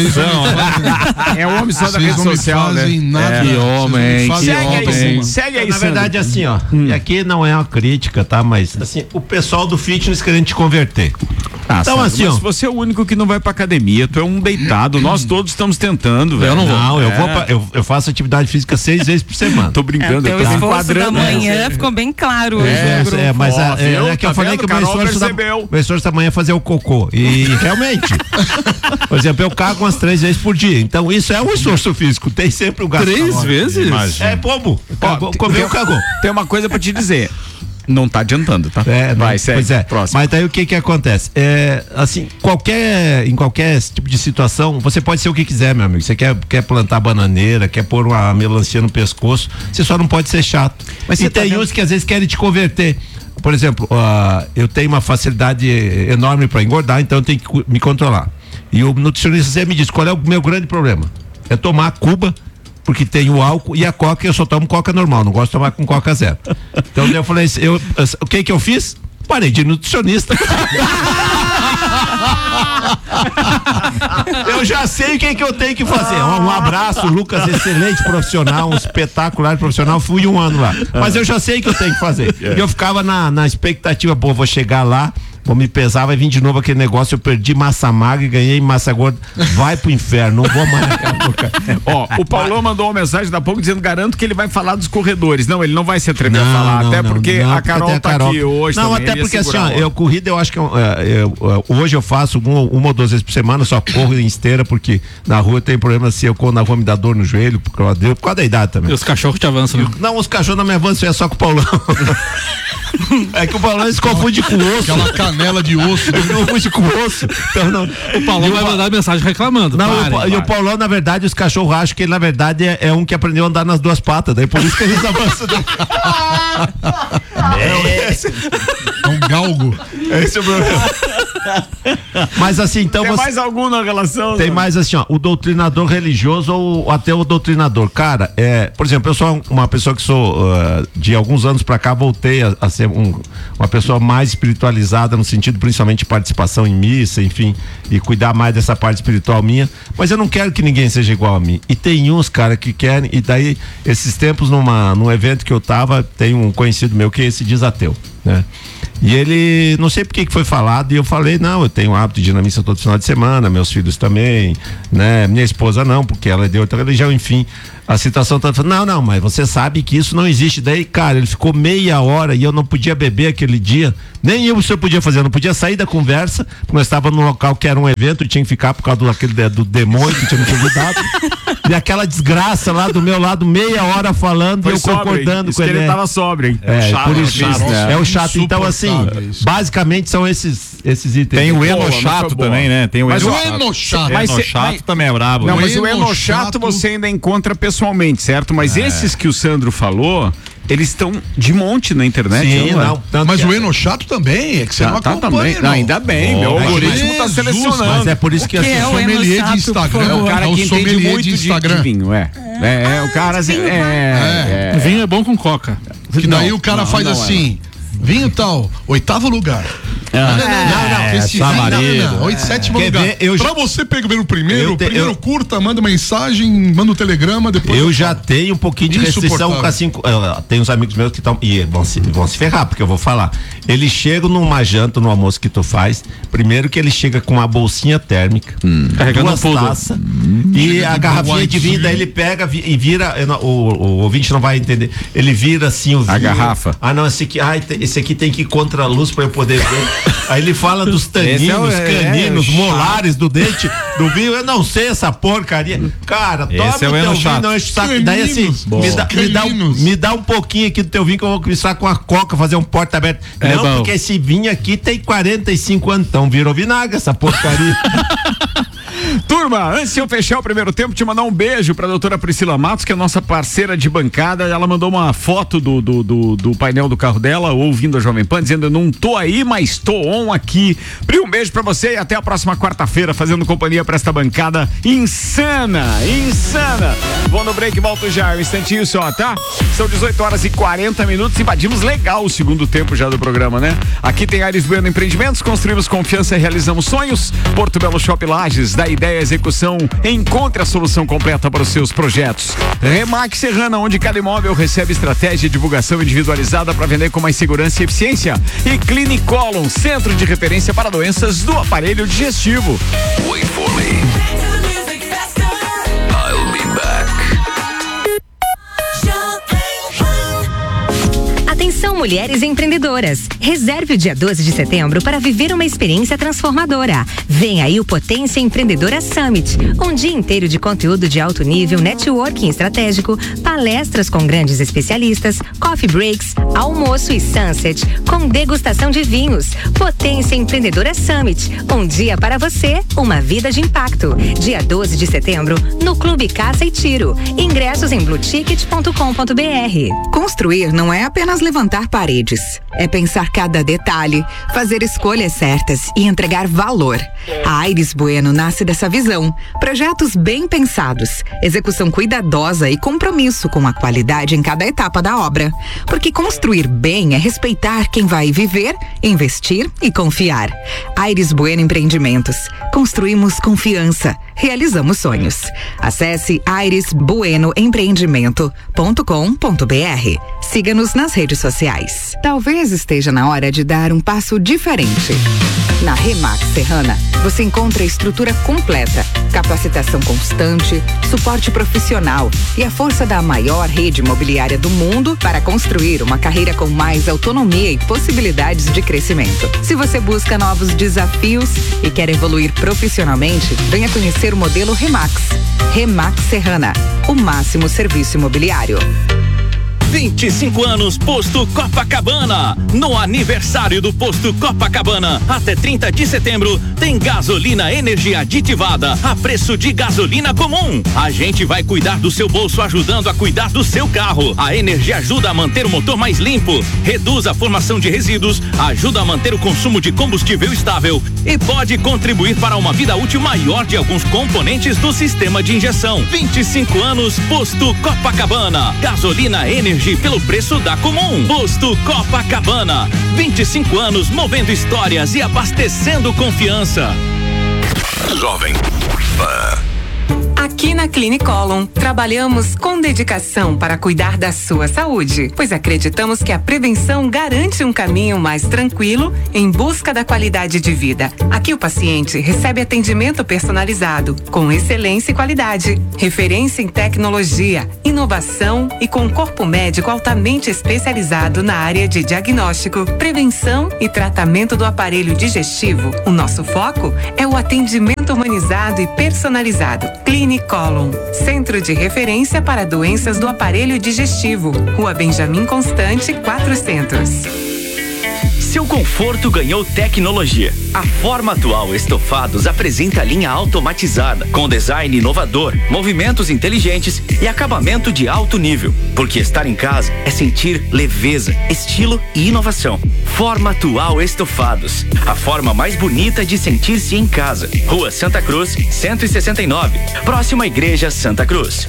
É o homem só da rede social, né? Nada. Que homem. Segue aí, na verdade, assim, ó, e aqui não é uma crítica, tá? Mas, assim, o pessoal do fitness querendo te converter. Então, assim, mas você é o único que não vai pra academia, tu é um deitado, nós todos estamos tentando, velho. Eu não vou. Eu faço atividade física 6 vezes por semana. Tô brincando, eu tô enquadrando. Da manhã ficou bem claro hoje. Mas é que eu falei que o meu esforço da manhã é fazer o cocô. E realmente, por exemplo, eu cago umas 3 vezes por dia. Então isso é um esforço físico. Tem sempre um gasto. 3 vezes? Imagina. É bobo. Comeu, cagou. Tem uma coisa pra te dizer. Não tá adiantando, tá? Vai, segue. Pois é. Próximo. Mas daí o que acontece? Assim, em qualquer tipo de situação, você pode ser o que quiser, meu amigo. Você quer plantar bananeira, quer pôr uma melancia no pescoço, você só não pode ser chato. Mas e tem uns que às vezes querem te converter. Por exemplo, eu tenho uma facilidade enorme para engordar, então eu tenho que me controlar. E o nutricionista sempre me diz, qual é o meu grande problema? É tomar Cuba, porque tem o álcool, e a coca, eu só tomo coca normal, não gosto de tomar com coca zero. Então eu falei assim, o que eu fiz? Parei de nutricionista. Eu já sei o que eu tenho que fazer. Um abraço, Lucas, excelente profissional, um espetacular profissional, fui 1 ano lá. Mas eu já sei o que eu tenho que fazer. E eu ficava na expectativa, vou chegar lá, vou me pesar, vai vir de novo aquele negócio, eu perdi massa magra e ganhei massa gorda. Vai pro inferno, não vou mais naquela boca. O Paulão mandou uma mensagem da pouco dizendo, garanto que ele vai falar dos corredores. Não, ele não vai se atrever a falar, até porque a Carol tá aqui hoje. Não, até porque assim, corrida eu acho que hoje eu faço uma ou 2 vezes por semana, só corro em esteira, porque na rua tem problema, se eu corro na rua me dá dor no joelho, por causa da idade também. E os cachorros te avançam, né? Não, os cachorros não me avançam, é só com o Paulão. É que o Paulão se confunde com o osso. Aquela canela de osso. Se confunde com o osso. Então, não. O Paulão vai mandar mensagem reclamando. Não, e o Paulão, na verdade, os cachorros acham que ele, na verdade, é um que aprendeu a andar nas 2 patas. Daí por isso que eles avançam. É um galgo. Esse é o problema. Mas assim, então tem mais alguma relação? Tem mais assim, ó, o doutrinador religioso ou até o doutrinador. Cara, por exemplo, eu sou uma pessoa que de alguns anos pra cá voltei a ser uma pessoa mais espiritualizada no sentido principalmente de participação em missa, enfim, e cuidar mais dessa parte espiritual minha, mas eu não quero que ninguém seja igual a mim. E tem uns, cara, que querem, e daí, esses tempos num evento que eu tava, tem um conhecido meu que se diz ateu, né? E ele, não sei por que foi falado, e eu falei, não, eu tenho o hábito de ir na missa todo final de semana, meus filhos também, né? Minha esposa não, porque ela é de outra religião, enfim. A situação tá falando, não, mas você sabe que isso não existe. Daí, cara, ele ficou meia hora e eu não podia beber aquele dia, nem eu podia fazer, eu não podia sair da conversa, porque nós estávamos num local que era um evento e tinha que ficar por causa do demônio que tinha me convidado. E aquela desgraça lá do meu lado, meia hora falando e eu concordando com ele. Ele tava sóbrio, hein? Por isso, é o chato. Então, assim, basicamente são esses itens. Tem o enochato também, né? Tem o enochato. O enochato também é brabo. Não, mas o enochato você ainda encontra pessoalmente, certo? Mas esses que o Sandro falou, eles estão de monte na internet. Sim, não. Mas o enochato também, é que você não acompanha, não. Ainda bem, meu algoritmo tá selecionando. Mas é por isso que é o sommelier de Instagram. É o cara que entende muito de vinho, o cara vinho é bom com coca. Que daí o cara faz assim, vinho tal, 8º lugar. Não. 7º lugar. Pra você pegar o primeiro curta, manda mensagem, manda um telegrama, depois. Eu já tenho um pouquinho de restrição, assim, tem uns amigos meus que estão, e vão se ferrar, porque eu vou falar. Eles chegam numa janta, no almoço que tu faz, primeiro que ele chega com uma bolsinha térmica, carregando 2 taças, e a garrafinha de vinho, daí ele pega e vira, o ouvinte não vai entender, ele vira assim o vinho. A garrafa. Não, esse aqui tem que ir contra a luz pra eu poder ver. Aí ele fala dos taninos, caninos, molares do dente do vinho. Eu não sei essa porcaria. Cara, toma o teu vinho, não enche o saco. Daí assim, me dá um pouquinho aqui do teu vinho que eu vou começar com a coca, fazer um porta aberto. Não, porque esse vinho aqui tem 45 anos, então virou vinagre essa porcaria. Turma, antes de eu fechar o primeiro tempo, te mandar um beijo pra doutora Priscila Matos, que é nossa parceira de bancada. Ela mandou uma foto do painel do carro dela, ouvindo a Jovem Pan, dizendo: eu não tô aí, mas tô on aqui. Pri, um beijo pra você e até a próxima quarta-feira, fazendo companhia pra esta bancada insana. Vou no break, volto já, um instantinho só, tá? São 18h40, invadimos legal o segundo tempo já do programa, né? Aqui tem Aires Bueno Empreendimentos, construímos confiança e realizamos sonhos. Porto Belo Shopping Lages, da ideia à execução, encontre a solução completa para os seus projetos. Remax Serrana, onde cada imóvel recebe estratégia e divulgação individualizada para vender com mais segurança e eficiência. E Clinicolon, centro de referência para doenças do aparelho digestivo. Wait for me. I'll be back. Atenção, mulheres empreendedoras. Reserve o dia 12 de setembro para viver uma experiência transformadora. Vem aí o Potência Empreendedora Summit. Um dia inteiro de conteúdo de alto nível, networking estratégico, palestras com grandes especialistas, coffee breaks, almoço e sunset, com degustação de vinhos. Potência Empreendedora Summit. Um dia para você, uma vida de impacto. Dia 12 de setembro, no Clube Caça e Tiro. Ingressos em blueticket.com.br. Construir não é apenas levantar paredes. É pensar cada detalhe, fazer escolhas certas e entregar valor. A Aires Bueno nasce dessa visão. Projetos bem pensados, execução cuidadosa e compromisso com a qualidade em cada etapa da obra. Porque construir bem é respeitar quem vai viver, investir e confiar. Aires Bueno Empreendimentos. Construímos confiança. Realizamos sonhos. Acesse airesbuenoempreendimento.com.br. Siga-nos nas redes sociais. Talvez esteja na hora de dar um passo diferente. Na Remax Serrana, você encontra a estrutura completa, capacitação constante, suporte profissional e a força da maior rede imobiliária do mundo para construir uma carreira com mais autonomia e possibilidades de crescimento. Se você busca novos desafios e quer evoluir profissionalmente, venha conhecer o modelo Remax. Remax Serrana, o máximo serviço imobiliário. 25 anos Posto Copacabana. No aniversário do Posto Copacabana, até 30 de setembro, tem gasolina energia aditivada a preço de gasolina comum. A gente vai cuidar do seu bolso ajudando a cuidar do seu carro. A energia ajuda a manter o motor mais limpo, reduz a formação de resíduos, ajuda a manter o consumo de combustível estável e pode contribuir para uma vida útil maior de alguns componentes do sistema de injeção. 25 anos Posto Copacabana. Gasolina Energy pelo preço da comum. Posto Copacabana. 25 anos movendo histórias e abastecendo confiança. Jovem Pan. Aqui na Clinicolon, trabalhamos com dedicação para cuidar da sua saúde, pois acreditamos que a prevenção garante um caminho mais tranquilo em busca da qualidade de vida. Aqui o paciente recebe atendimento personalizado, com excelência e qualidade, referência em tecnologia, inovação e com corpo médico altamente especializado na área de diagnóstico, prevenção e tratamento do aparelho digestivo. O nosso foco é o atendimento humanizado e personalizado. Clinicolon, centro de referência para doenças do aparelho digestivo. Rua Benjamin Constante, 400. Seu conforto ganhou tecnologia. A Forma Atual Estofados apresenta a linha automatizada, com design inovador, movimentos inteligentes e acabamento de alto nível. Porque estar em casa é sentir leveza, estilo e inovação. Forma Atual Estofados, a forma mais bonita de sentir-se em casa. Rua Santa Cruz, 169, próxima à Igreja Santa Cruz.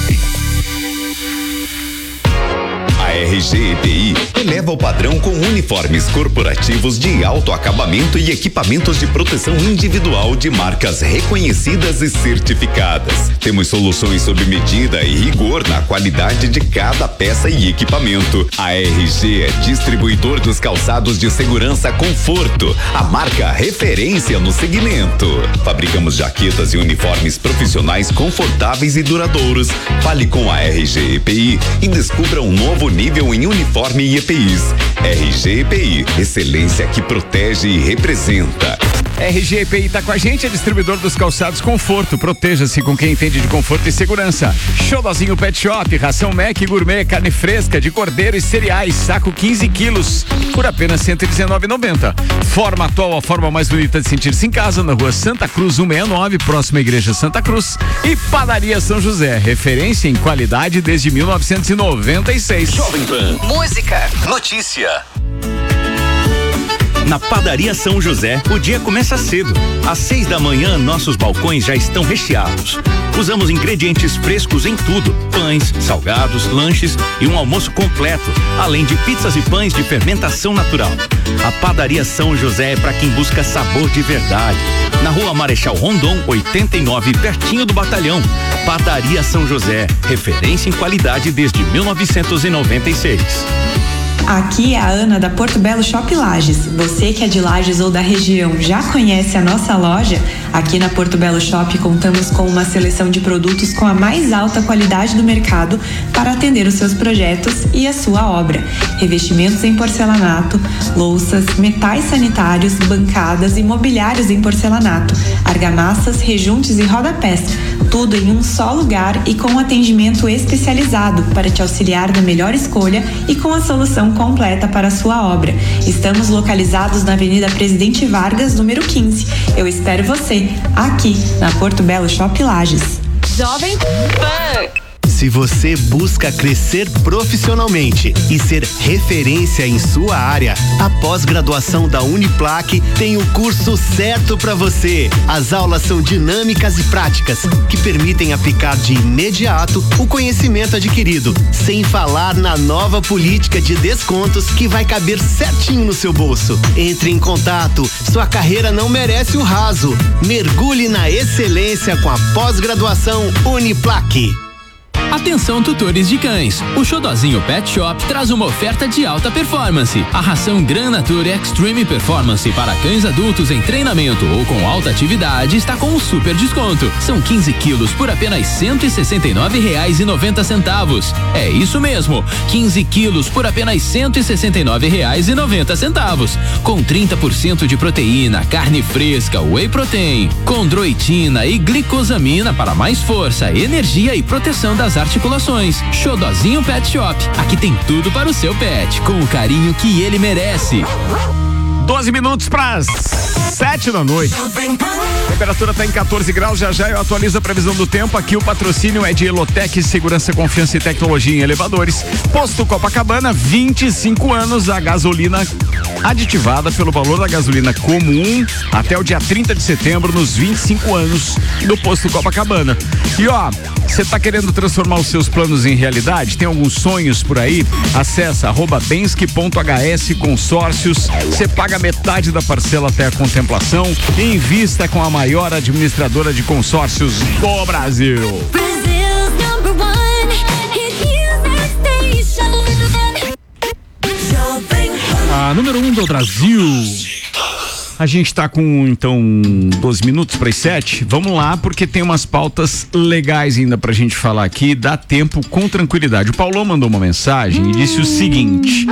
A RG EPI eleva o padrão com uniformes corporativos de alto acabamento e equipamentos de proteção individual de marcas reconhecidas e certificadas. Temos soluções sob medida e rigor na qualidade de cada peça e equipamento. A RG é distribuidor dos calçados de segurança Conforto, a marca referência no segmento. Fabricamos jaquetas e uniformes profissionais confortáveis e duradouros. Fale com a RG EPI e descubra um novo nível em uniforme e EPIs. RG EPI, excelência que protege e representa. RG EPI tá com a gente, é distribuidor dos calçados Conforto. Proteja-se com quem entende de conforto e segurança. Xodozinho Pet Shop, ração Mac Gourmet, carne fresca de cordeiro e cereais, saco 15 quilos, por apenas R$119,90. Forma Atual, a forma mais bonita de sentir-se em casa, na rua Santa Cruz 169, próxima à Igreja Santa Cruz. E Padaria São José, referência em qualidade desde 1996. Jovem Pan. Música. Notícia. Na Padaria São José, o dia começa cedo. Às 6 da manhã, nossos balcões já estão recheados. Usamos ingredientes frescos em tudo: pães, salgados, lanches e um almoço completo, além de pizzas e pães de fermentação natural. A Padaria São José é para quem busca sabor de verdade. Na Rua Marechal Rondon, 89, pertinho do Batalhão. Padaria São José, referência em qualidade desde 1996. Aqui é a Ana da Porto Belo Shop Lages. Você que é de Lages ou da região já conhece a nossa loja? Aqui na Porto Belo Shop contamos com uma seleção de produtos com a mais alta qualidade do mercado para atender os seus projetos e a sua obra. Revestimentos em porcelanato, louças, metais sanitários, bancadas e mobiliários em porcelanato, argamassas, rejuntes e rodapés. Tudo em um só lugar e com atendimento especializado para te auxiliar na melhor escolha e com a solução completa para a sua obra. Estamos localizados na Avenida Presidente Vargas, número 15. Eu espero você aqui na Porto Belo Shop Lages. Jovem Pan. Se você busca crescer profissionalmente e ser referência em sua área, a pós-graduação da Uniplac tem o curso certo para você. As aulas são dinâmicas e práticas, que permitem aplicar de imediato o conhecimento adquirido, sem falar na nova política de descontos que vai caber certinho no seu bolso. Entre em contato, sua carreira não merece o raso. Mergulhe na excelência com a pós-graduação Uniplac. Atenção, tutores de cães. O Xodozinho Pet Shop traz uma oferta de alta performance. A ração Gran Nature Extreme Performance para cães adultos em treinamento ou com alta atividade está com um super desconto. São 15 quilos por apenas R$169,90. É isso mesmo, 15 quilos por apenas R$169,90. Com 30% de proteína, carne fresca, whey protein, condroitina e glicosamina para mais força, energia e proteção das articulações. Xodozinho Pet Shop. Aqui tem tudo para o seu pet, com o carinho que ele merece. 12 minutos para 7 da noite. A temperatura está em 14 graus. Já eu atualizo a previsão do tempo. Aqui o patrocínio é de Elotec, segurança, confiança e tecnologia em elevadores. Posto Copacabana, 25 anos. A gasolina aditivada pelo valor da gasolina comum até o dia 30 de setembro, nos 25 anos do Posto Copacabana. E ó, você tá querendo transformar os seus planos em realidade? Tem alguns sonhos por aí? Acessa @bensque.hs consórcios. Você paga metade da parcela até a contemplação e invista com a maior administradora de consórcios do Brasil. A número 1 do Brasil. A gente tá com, então, 12 minutos para as 7. Vamos lá, porque tem umas pautas legais ainda pra gente falar aqui. Dá tempo com tranquilidade. O Paulão mandou uma mensagem e disse o seguinte: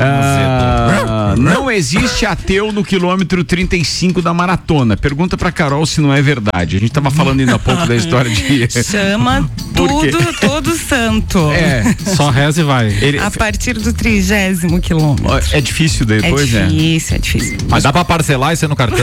não existe ateu no quilômetro 35 da maratona. Pergunta pra Carol se não é verdade. A gente tava falando ainda há pouco da história de... Chama tudo, todo santo. Só reza e vai. A partir do 30º quilômetro. É difícil depois, né? É difícil. Mas dá pra parcelar isso no cartão?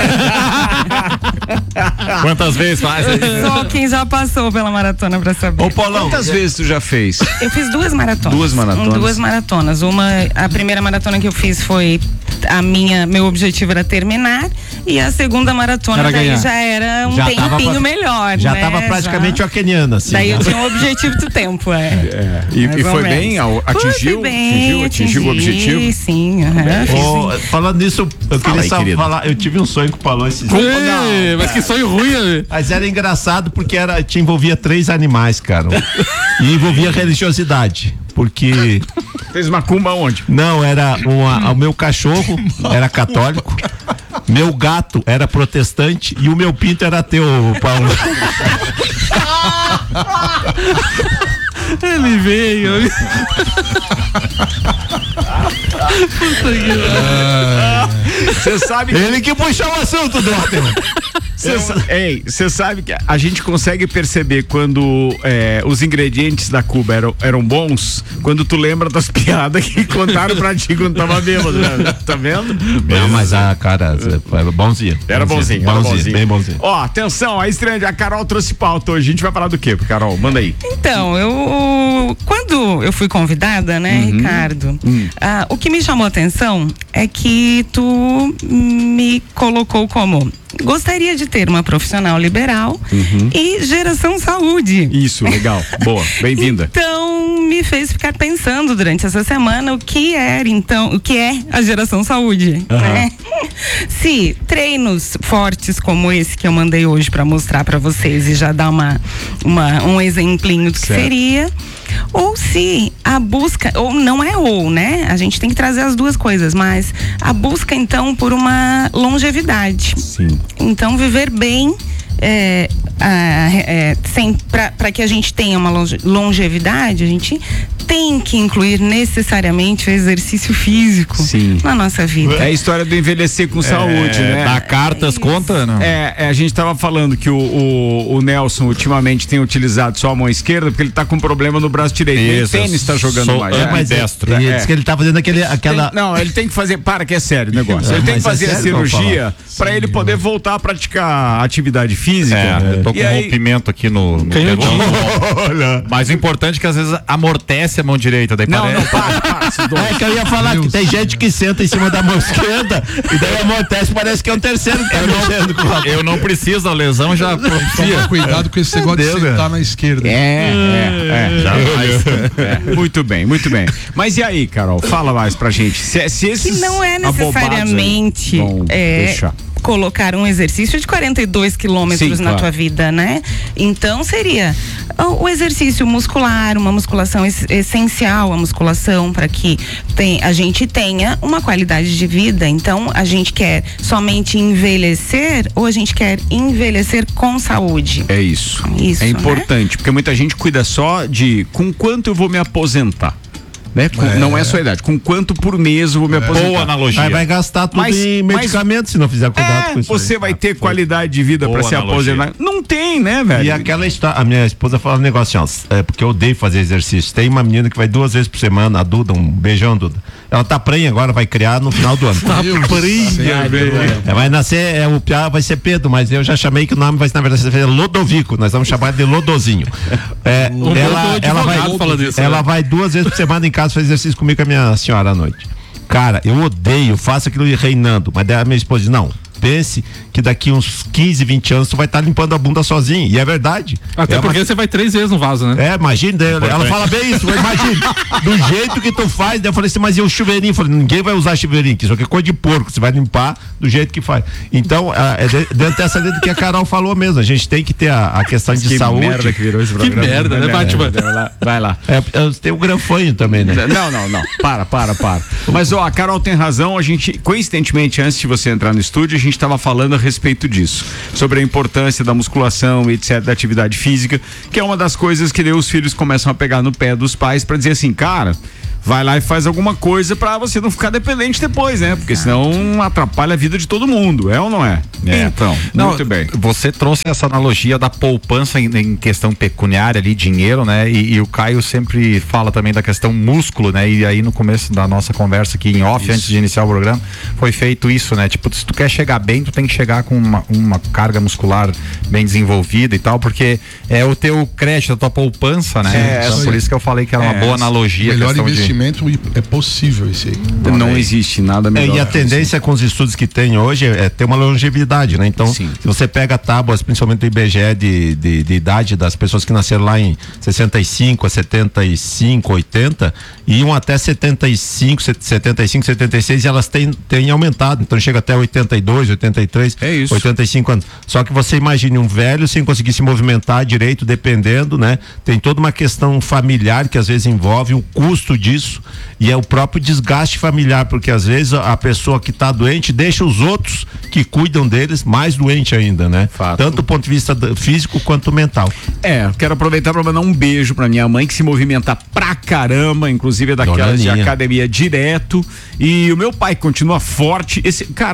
Quantas vezes faz? Só quem já passou pela maratona pra saber. Ô, Paulão, quantas vezes tu já fez? Eu fiz 2 maratonas. 2 maratonas? 2 maratonas. A primeira maratona que eu fiz foi meu objetivo era terminar, e a segunda maratona daí já era um tempinho melhor. Já tava praticamente uma keniana, assim. Daí eu tinha um objetivo do tempo, E foi bem? Atingiu o objetivo? Sim, falando nisso, eu queria só falar, eu tive um sonho com o Paulão esses dias. Mas que sonho ruim, mas era engraçado porque te envolvia 3 animais, cara. E envolvia religiosidade. Porque. Fez macumba onde? Não, era o meu cachorro era católico, meu gato era protestante e o meu pinto era ateu, Paulo. Ele veio. Você sabe. Ele que puxou o assunto, Dorten. Você sabe que a gente consegue perceber quando os ingredientes da Cuba eram bons, quando tu lembra das piadas que contaram pra ti quando tava bêbado, né? Tá vendo? Não, mas cara, era bonzinho. Era bonzinho. Bem bonzinho. Ó, atenção, a Carol trouxe pauta hoje. A gente vai falar do quê, Carol? Manda aí. Então, quando eu fui convidada, né, Ricardo, o que me chamou a atenção é que tu me colocou como: gostaria de ter uma profissional liberal e geração saúde. Isso, legal. Boa, bem-vinda. Então, me fez ficar pensando durante essa semana o que é a geração saúde, né? Se treinos fortes como esse que eu mandei hoje para mostrar para vocês e já dar um exemplinho do que seria, ou se a busca, ou não é né? A gente tem que trazer as duas coisas, mas a busca então por uma longevidade. Sim. Então, viver bem para que a gente tenha uma longevidade, a gente tem que incluir necessariamente o exercício físico na nossa vida. É a história do envelhecer com saúde, né? Dar cartas conta, não? A gente tava falando que o Nelson ultimamente tem utilizado só a mão esquerda porque ele tá com problema no braço direito. Ele tênis tá jogando mais destro. Ele disse que ele tá fazendo aquela... Não, ele tem que fazer, que é sério o negócio. Ele tem que fazer a cirurgia para ele poder voltar a praticar atividade física. Eu tô com um rompimento aqui no mas o importante é que às vezes amortece a mão direita, daí para. É que eu ia falar que tem gente que senta em cima da mão esquerda e daí amortece, parece que é um terceiro que tá mexendo com a... Eu não preciso da lesão, já Toma cuidado com esse negócio de sentar na esquerda. Muito bem. Mas e aí, Carol, fala mais pra gente. Se esses que não é necessariamente colocar um exercício de 42 quilômetros na tua vida, né? Então seria o exercício muscular, uma musculação essencial, a musculação para que a gente tenha uma qualidade de vida. Então a gente quer somente envelhecer ou a gente quer envelhecer com saúde? É isso. É importante, porque muita gente cuida só de com quanto eu vou me aposentar. Né? Não é só a idade. Com quanto por mês eu vou me aposentar? Boa analogia. Aí vai gastar tudo em medicamento se não fizer cuidado com isso. Você vai ter qualidade de vida para se aposentar. Não tem, né, velho? E aquela história, a minha esposa fala um negócio assim, ó, porque eu odeio fazer exercício. Tem uma menina que vai 2 vezes por semana, a Duda, um beijão, Duda. Ela tá prenha agora, vai criar no final do ano. Tá prenha, velho. Vai nascer, o piá vai ser Pedro, mas eu já chamei que o nome vai ser, na verdade, Lodovico. Nós vamos chamar de Lodozinho. Ela vai 2 vezes por semana em casa fazer exercício comigo com a minha senhora à noite. Cara, eu odeio, faço aquilo reinando, mas daí a minha esposa diz, não, pense que daqui uns 15, 20 anos tu vai estar limpando a bunda sozinho, e é verdade. Até porque você vai 3 vezes no vaso, né? Imagina, ela fala bem isso, imagina, do jeito que tu faz, daí eu falei assim, mas e o chuveirinho? Eu falei, ninguém vai usar chuveirinho, que isso aqui é coisa de porco, você vai limpar do jeito que faz. Então, dentro dessa lei do que a Carol falou mesmo, a gente tem que ter a questão de saúde. Que merda que virou esse programa. Que merda, né, Batman? Vai lá. Tem o granfanho também, né? Não. Para. Mas, a Carol tem razão, a gente, coincidentemente, antes de você entrar no estúdio, a gente estava falando a respeito disso, sobre a importância da musculação, etc, da atividade física, que é uma das coisas que os filhos começam a pegar no pé dos pais para dizer assim, cara, vai lá e faz alguma coisa pra você não ficar dependente depois, né? Porque senão atrapalha a vida de todo mundo, é ou não é? Então, muito bem. Você trouxe essa analogia da poupança em questão pecuniária ali, dinheiro, né? E o Caio sempre fala também da questão músculo, né? E aí no começo da nossa conversa aqui em off, antes de iniciar o programa, foi feito isso, né? Tipo, se tu quer chegar bem, tu tem que chegar com uma carga muscular bem desenvolvida e tal, porque é o teu crédito, a tua poupança, né? Então, por isso que eu falei que era uma boa analogia. Melhor investimento é possível esse aí. Não existe nada melhor. E a tendência com os estudos que tem hoje é ter uma longevidade, né? Então, se você pega tábuas, principalmente do IBGE de idade das pessoas que nasceram lá em 65, 75, 80, iam até 75, 76 e elas têm aumentado. Então chega até 82, 83, 85 anos. Só que você imagine um velho sem conseguir se movimentar direito, dependendo, né? Tem toda uma questão familiar que às vezes envolve o custo disso. E é o próprio desgaste familiar, porque às vezes a pessoa que está doente deixa os outros que cuidam deles mais doente ainda, né? Fato. Tanto do ponto de vista físico quanto mental. Quero aproveitar para mandar um beijo para minha mãe, que se movimenta pra caramba, inclusive é daquelas de academia direto, e o meu pai continua forte.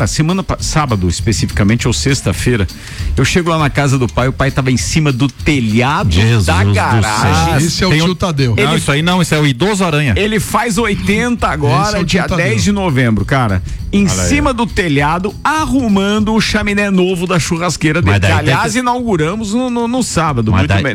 Sábado especificamente, ou sexta-feira, eu chego lá na casa do pai, o pai tava em cima do telhado da garagem. Esse é o tio Tadeu. Isso é o idoso aranha. Ele faz 80 agora, dia 10 de novembro, cara. Em cima do telhado, arrumando o chaminé novo da churrasqueira dele. Aliás, inauguramos no sábado.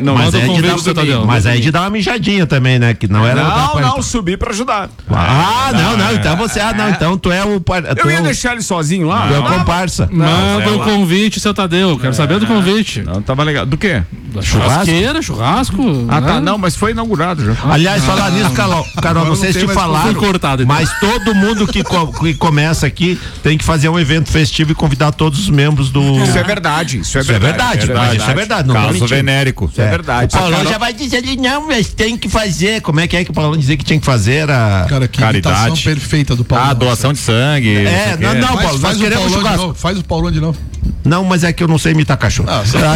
Mas aí de dar uma mijadinha também, né? Que não era. Não, subi pra ajudar. Então você. Então tu é o. Eu ia deixar ele sozinho lá. Tu é o comparsa. Manda o convite, seu Tadeu. Quero saber do convite. Não, tava legal. Do quê? Da churrasqueira, churrasco. Tá, não, mas foi inaugurado já. Aliás, falar nisso, Carol, vocês te falaram. Mas todo mundo que começa aqui tem que fazer um evento festivo e convidar todos os membros do. Isso é verdade. Isso é verdade. Não caso venérico. Isso é verdade. O Paulão já vai dizer ali, não, mas tem que fazer. Como é que o Paulão dizia que tinha que fazer? Cara, que imitação perfeita do Paulão. Doação de sangue. Não, Paulo, nós queremos churrasco. Faz o Paulão de novo. Não, mas é que eu não sei imitar cachorro.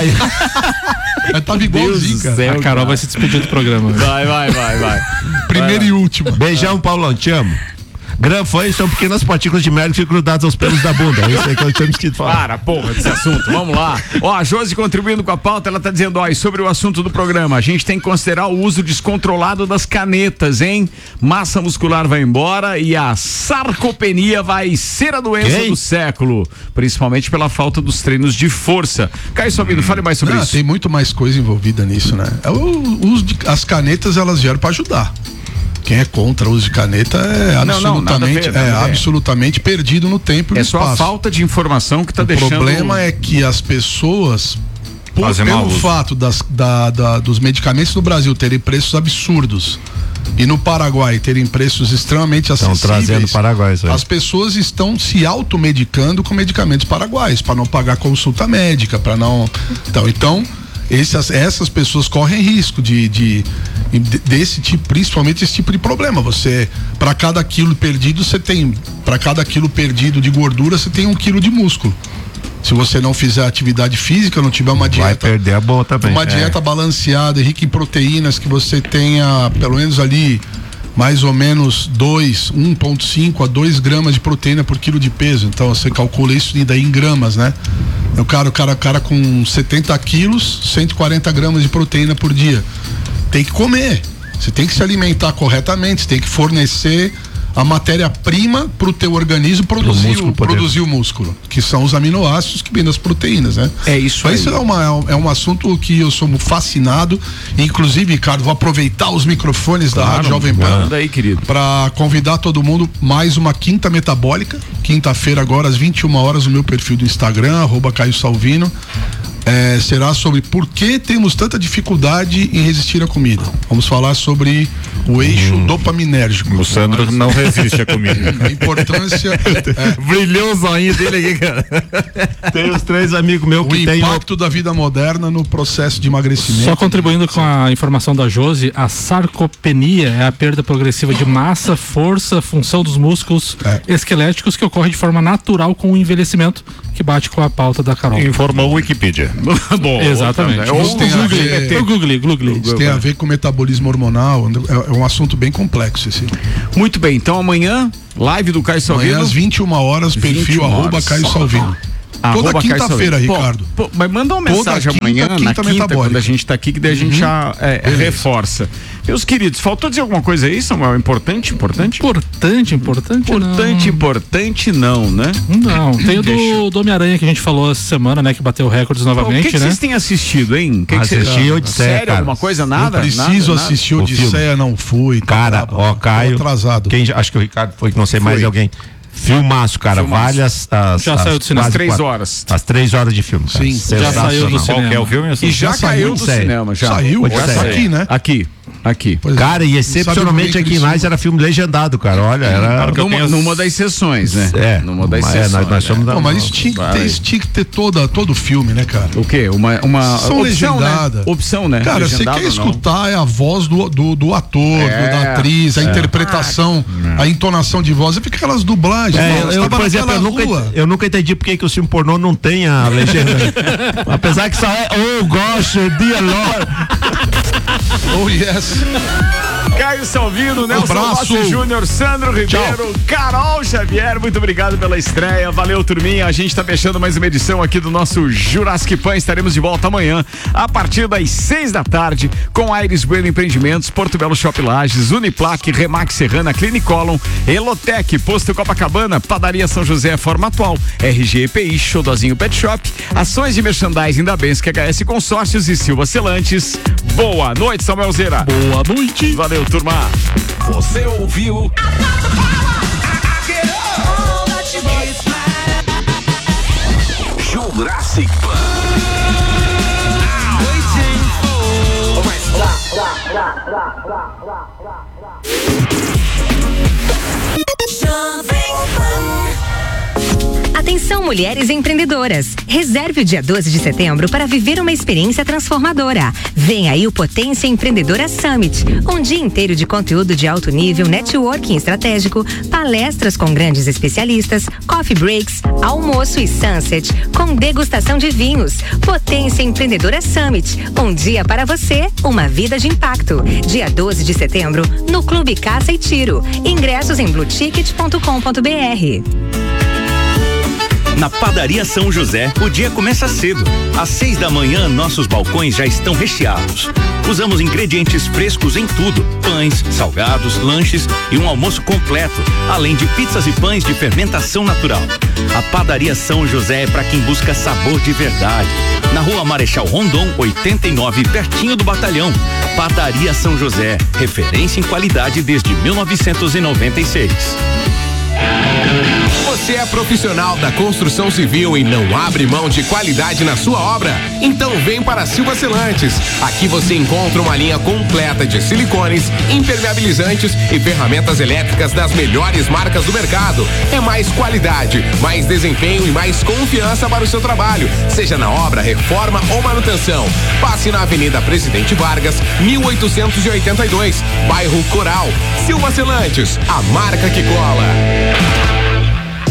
Mas tava igualzinho, cara. A Carol vai se despedir do programa. Vai. Primeiro e último. Beijão, Paulão, te amo. Granfães são pequenas partículas de merda que ficam grudadas aos pelos da bunda. É isso aí que eu tinha esquecido de falar. Para, porra, desse assunto. Vamos lá. A Josi contribuindo com a pauta, ela tá dizendo, e sobre o assunto do programa, a gente tem que considerar o uso descontrolado das canetas, hein? Massa muscular vai embora e a sarcopenia vai ser a doença do século, principalmente pela falta dos treinos de força. Caio Sabino, fale mais sobre isso. Tem muito mais coisa envolvida nisso, né? As canetas, elas vieram para ajudar. Quem é contra o uso de caneta é absolutamente perdido no tempo e no espaço. É só a falta de informação que está deixando. O problema é que as pessoas, pelo fato dos medicamentos no Brasil terem preços absurdos e no Paraguai terem preços extremamente acessíveis, trazendo Paraguai, as pessoas estão se automedicando com medicamentos paraguaios para não pagar consulta médica, para não. Então essas pessoas correm risco desse tipo, principalmente esse tipo de problema. Você, para cada quilo perdido, para cada quilo perdido de gordura, você tem 1 quilo de músculo. Se você não fizer atividade física, não tiver uma dieta, vai perder a boa também. Uma dieta balanceada, rica em proteínas, que você tenha pelo menos ali mais ou menos 1,5 a 2 gramas de proteína por quilo de peso. Então você calcula isso e daí em gramas, né? O cara com 70 quilos, 140 gramas de proteína por dia. Tem que comer. Você tem que se alimentar corretamente, você tem que fornecer a matéria-prima para o teu organismo produzir o músculo, que são os aminoácidos que vêm das proteínas, né? É isso aí. Isso é um assunto que eu sou fascinado. Inclusive, Ricardo, vou aproveitar os microfones da Rádio Jovem Pan. Manda aí, querido. Para convidar todo mundo mais uma Quinta Metabólica. Quinta-feira, agora às 21 horas, no meu perfil do Instagram, @Caio Salvino. Será sobre por que temos tanta dificuldade em resistir à comida. Vamos falar sobre o eixo dopaminérgico. O Sandro não resiste à comida. A importância. Brilhou o zoinho dele aqui, cara. Tem os 3 amigos meus que tem. O impacto da vida moderna no processo de emagrecimento. Só contribuindo com a informação da Josi, a sarcopenia é a perda progressiva de massa, força, função dos músculos esqueléticos que ocorre de forma natural com o envelhecimento, que bate com a pauta da Carol. Informou o Wikipedia. Bom, exatamente. Isso tem a ver com o metabolismo hormonal. É um assunto bem complexo esse. Muito bem, então amanhã, live do Caio Salvino. Amanhã às 21 horas, perfil @Caio Salvino. Toda quinta-feira, Ricardo. Mas manda uma mensagem amanhã, na quinta, quando a gente tá aqui, que daí a gente já reforça. Meus queridos, faltou dizer alguma coisa aí, Samuel? Importante não, né? Não, tem o do Homem-Aranha que a gente falou essa semana, né? Que bateu recordes novamente, o que vocês têm assistido, hein? Assisti Odisseia, sério, alguma coisa? Nada? Eu preciso assistir Odisseia, não fui. Cara, Caio, atrasado. Acho que o Ricardo foi, não sei mais alguém. Filmaço, cara. Vale já saiu do cinema. As 3 horas. As 3 horas de filme, cara. Sim, já saiu do cinema. Qual que é o filme? E já caiu do cinema, já. Saiu? Aqui, né? Aqui. Cara, e excepcionalmente aqui em Nice era filme legendado, cara. Olha, era. Numa das sessões, né? Numa das sessões. Nós somos mas isso tinha que ter todo todo filme, né, cara? O quê? Uma opção, legendada. Opção, né? Cara, você quer escutar a voz do ator, da atriz, a interpretação, a entonação de voz. Fica aquelas dublagens. Por exemplo, eu nunca entendi por que o filme pornô não tem a legenda. Apesar que só é gosh, dear Lord. Oh, yes. Caio Salvino, Nelson Rossi Júnior, Sandro Ribeiro, Carol Xavier, muito obrigado pela estreia, valeu turminha, a gente tá fechando mais uma edição aqui do nosso Jurassic Pan, estaremos de volta amanhã a partir das 6 da tarde com Aires Bueno Empreendimentos, Porto Belo Shop Lages, Uniplac, Remax Serrana, Clinicolon, Elotec, Posto Copacabana, Padaria São José, Forma Atual, RG EPI, Xodozinho Pet Shop, ações de merchandising da Bensky HS Consórcios e Silva Celantes. Boa noite, Samuel Zeira. Boa noite. Valeu, turma. Você ouviu Jurassic Atenção, mulheres empreendedoras. Reserve o dia 12 de setembro para viver uma experiência transformadora. Vem aí o Potência Empreendedora Summit, um dia inteiro de conteúdo de alto nível, networking estratégico, palestras com grandes especialistas, coffee breaks, almoço e sunset, com degustação de vinhos. Potência Empreendedora Summit, um dia para você, uma vida de impacto. Dia 12 de setembro, no Clube Caça e Tiro. Ingressos em blueticket.com.br. Na Padaria São José, o dia começa cedo. Às 6 da manhã, nossos balcões já estão recheados. Usamos ingredientes frescos em tudo: pães, salgados, lanches e um almoço completo, além de pizzas e pães de fermentação natural. A Padaria São José é para quem busca sabor de verdade. Na Rua Marechal Rondon, 89, pertinho do Batalhão. Padaria São José, referência em qualidade desde 1996. Você é profissional da construção civil e não abre mão de qualidade na sua obra? Então vem para Silva Celantes. Aqui você encontra uma linha completa de silicones, impermeabilizantes e ferramentas elétricas das melhores marcas do mercado. É mais qualidade, mais desempenho e mais confiança para o seu trabalho, seja na obra, reforma ou manutenção. Passe na Avenida Presidente Vargas, 1882, bairro Coral. Silva Celantes, a marca que cola.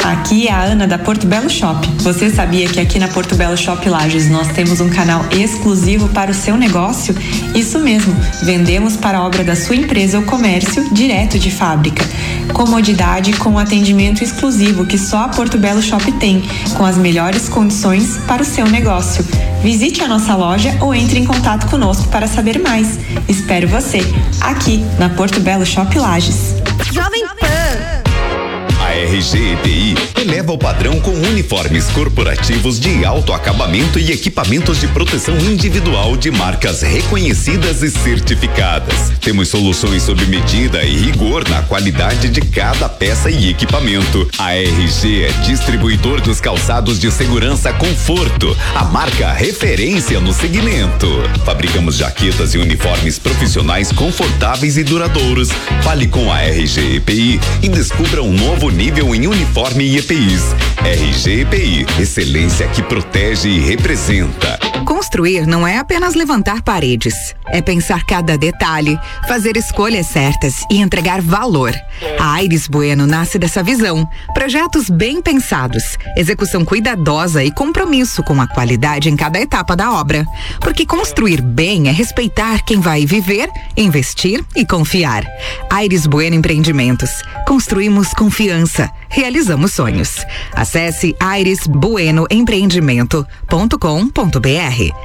Aqui é a Ana da Porto Belo Shop. Você sabia que aqui na Porto Belo Shop Lages nós temos um canal exclusivo para o seu negócio? Isso mesmo, vendemos para a obra da sua empresa ou comércio direto de fábrica. Comodidade com atendimento exclusivo que só a Porto Belo Shop tem, com as melhores condições para o seu negócio. Visite a nossa loja ou entre em contato conosco para saber mais. Espero você aqui na Porto Belo Shop Lages. Jovem Pan. A RG EPI eleva o padrão com uniformes corporativos de alto acabamento e equipamentos de proteção individual de marcas reconhecidas e certificadas. Temos soluções sob medida e rigor na qualidade de cada peça e equipamento. A RG é distribuidor dos calçados de segurança Conforto, a marca referência no segmento. Fabricamos jaquetas e uniformes profissionais confortáveis e duradouros. Fale com a RG EPI e descubra um novo nível em uniforme e EPIs. RG EPI, excelência que protege e representa. Construir não é apenas levantar paredes, é pensar cada detalhe, fazer escolhas certas e entregar valor. A Aires Bueno nasce dessa visão. Projetos bem pensados, execução cuidadosa e compromisso com a qualidade em cada etapa da obra. Porque construir bem é respeitar quem vai viver, investir e confiar. Aires Bueno Empreendimentos. Construímos confiança, realizamos sonhos. Acesse airesbuenoempreendimento.com.br.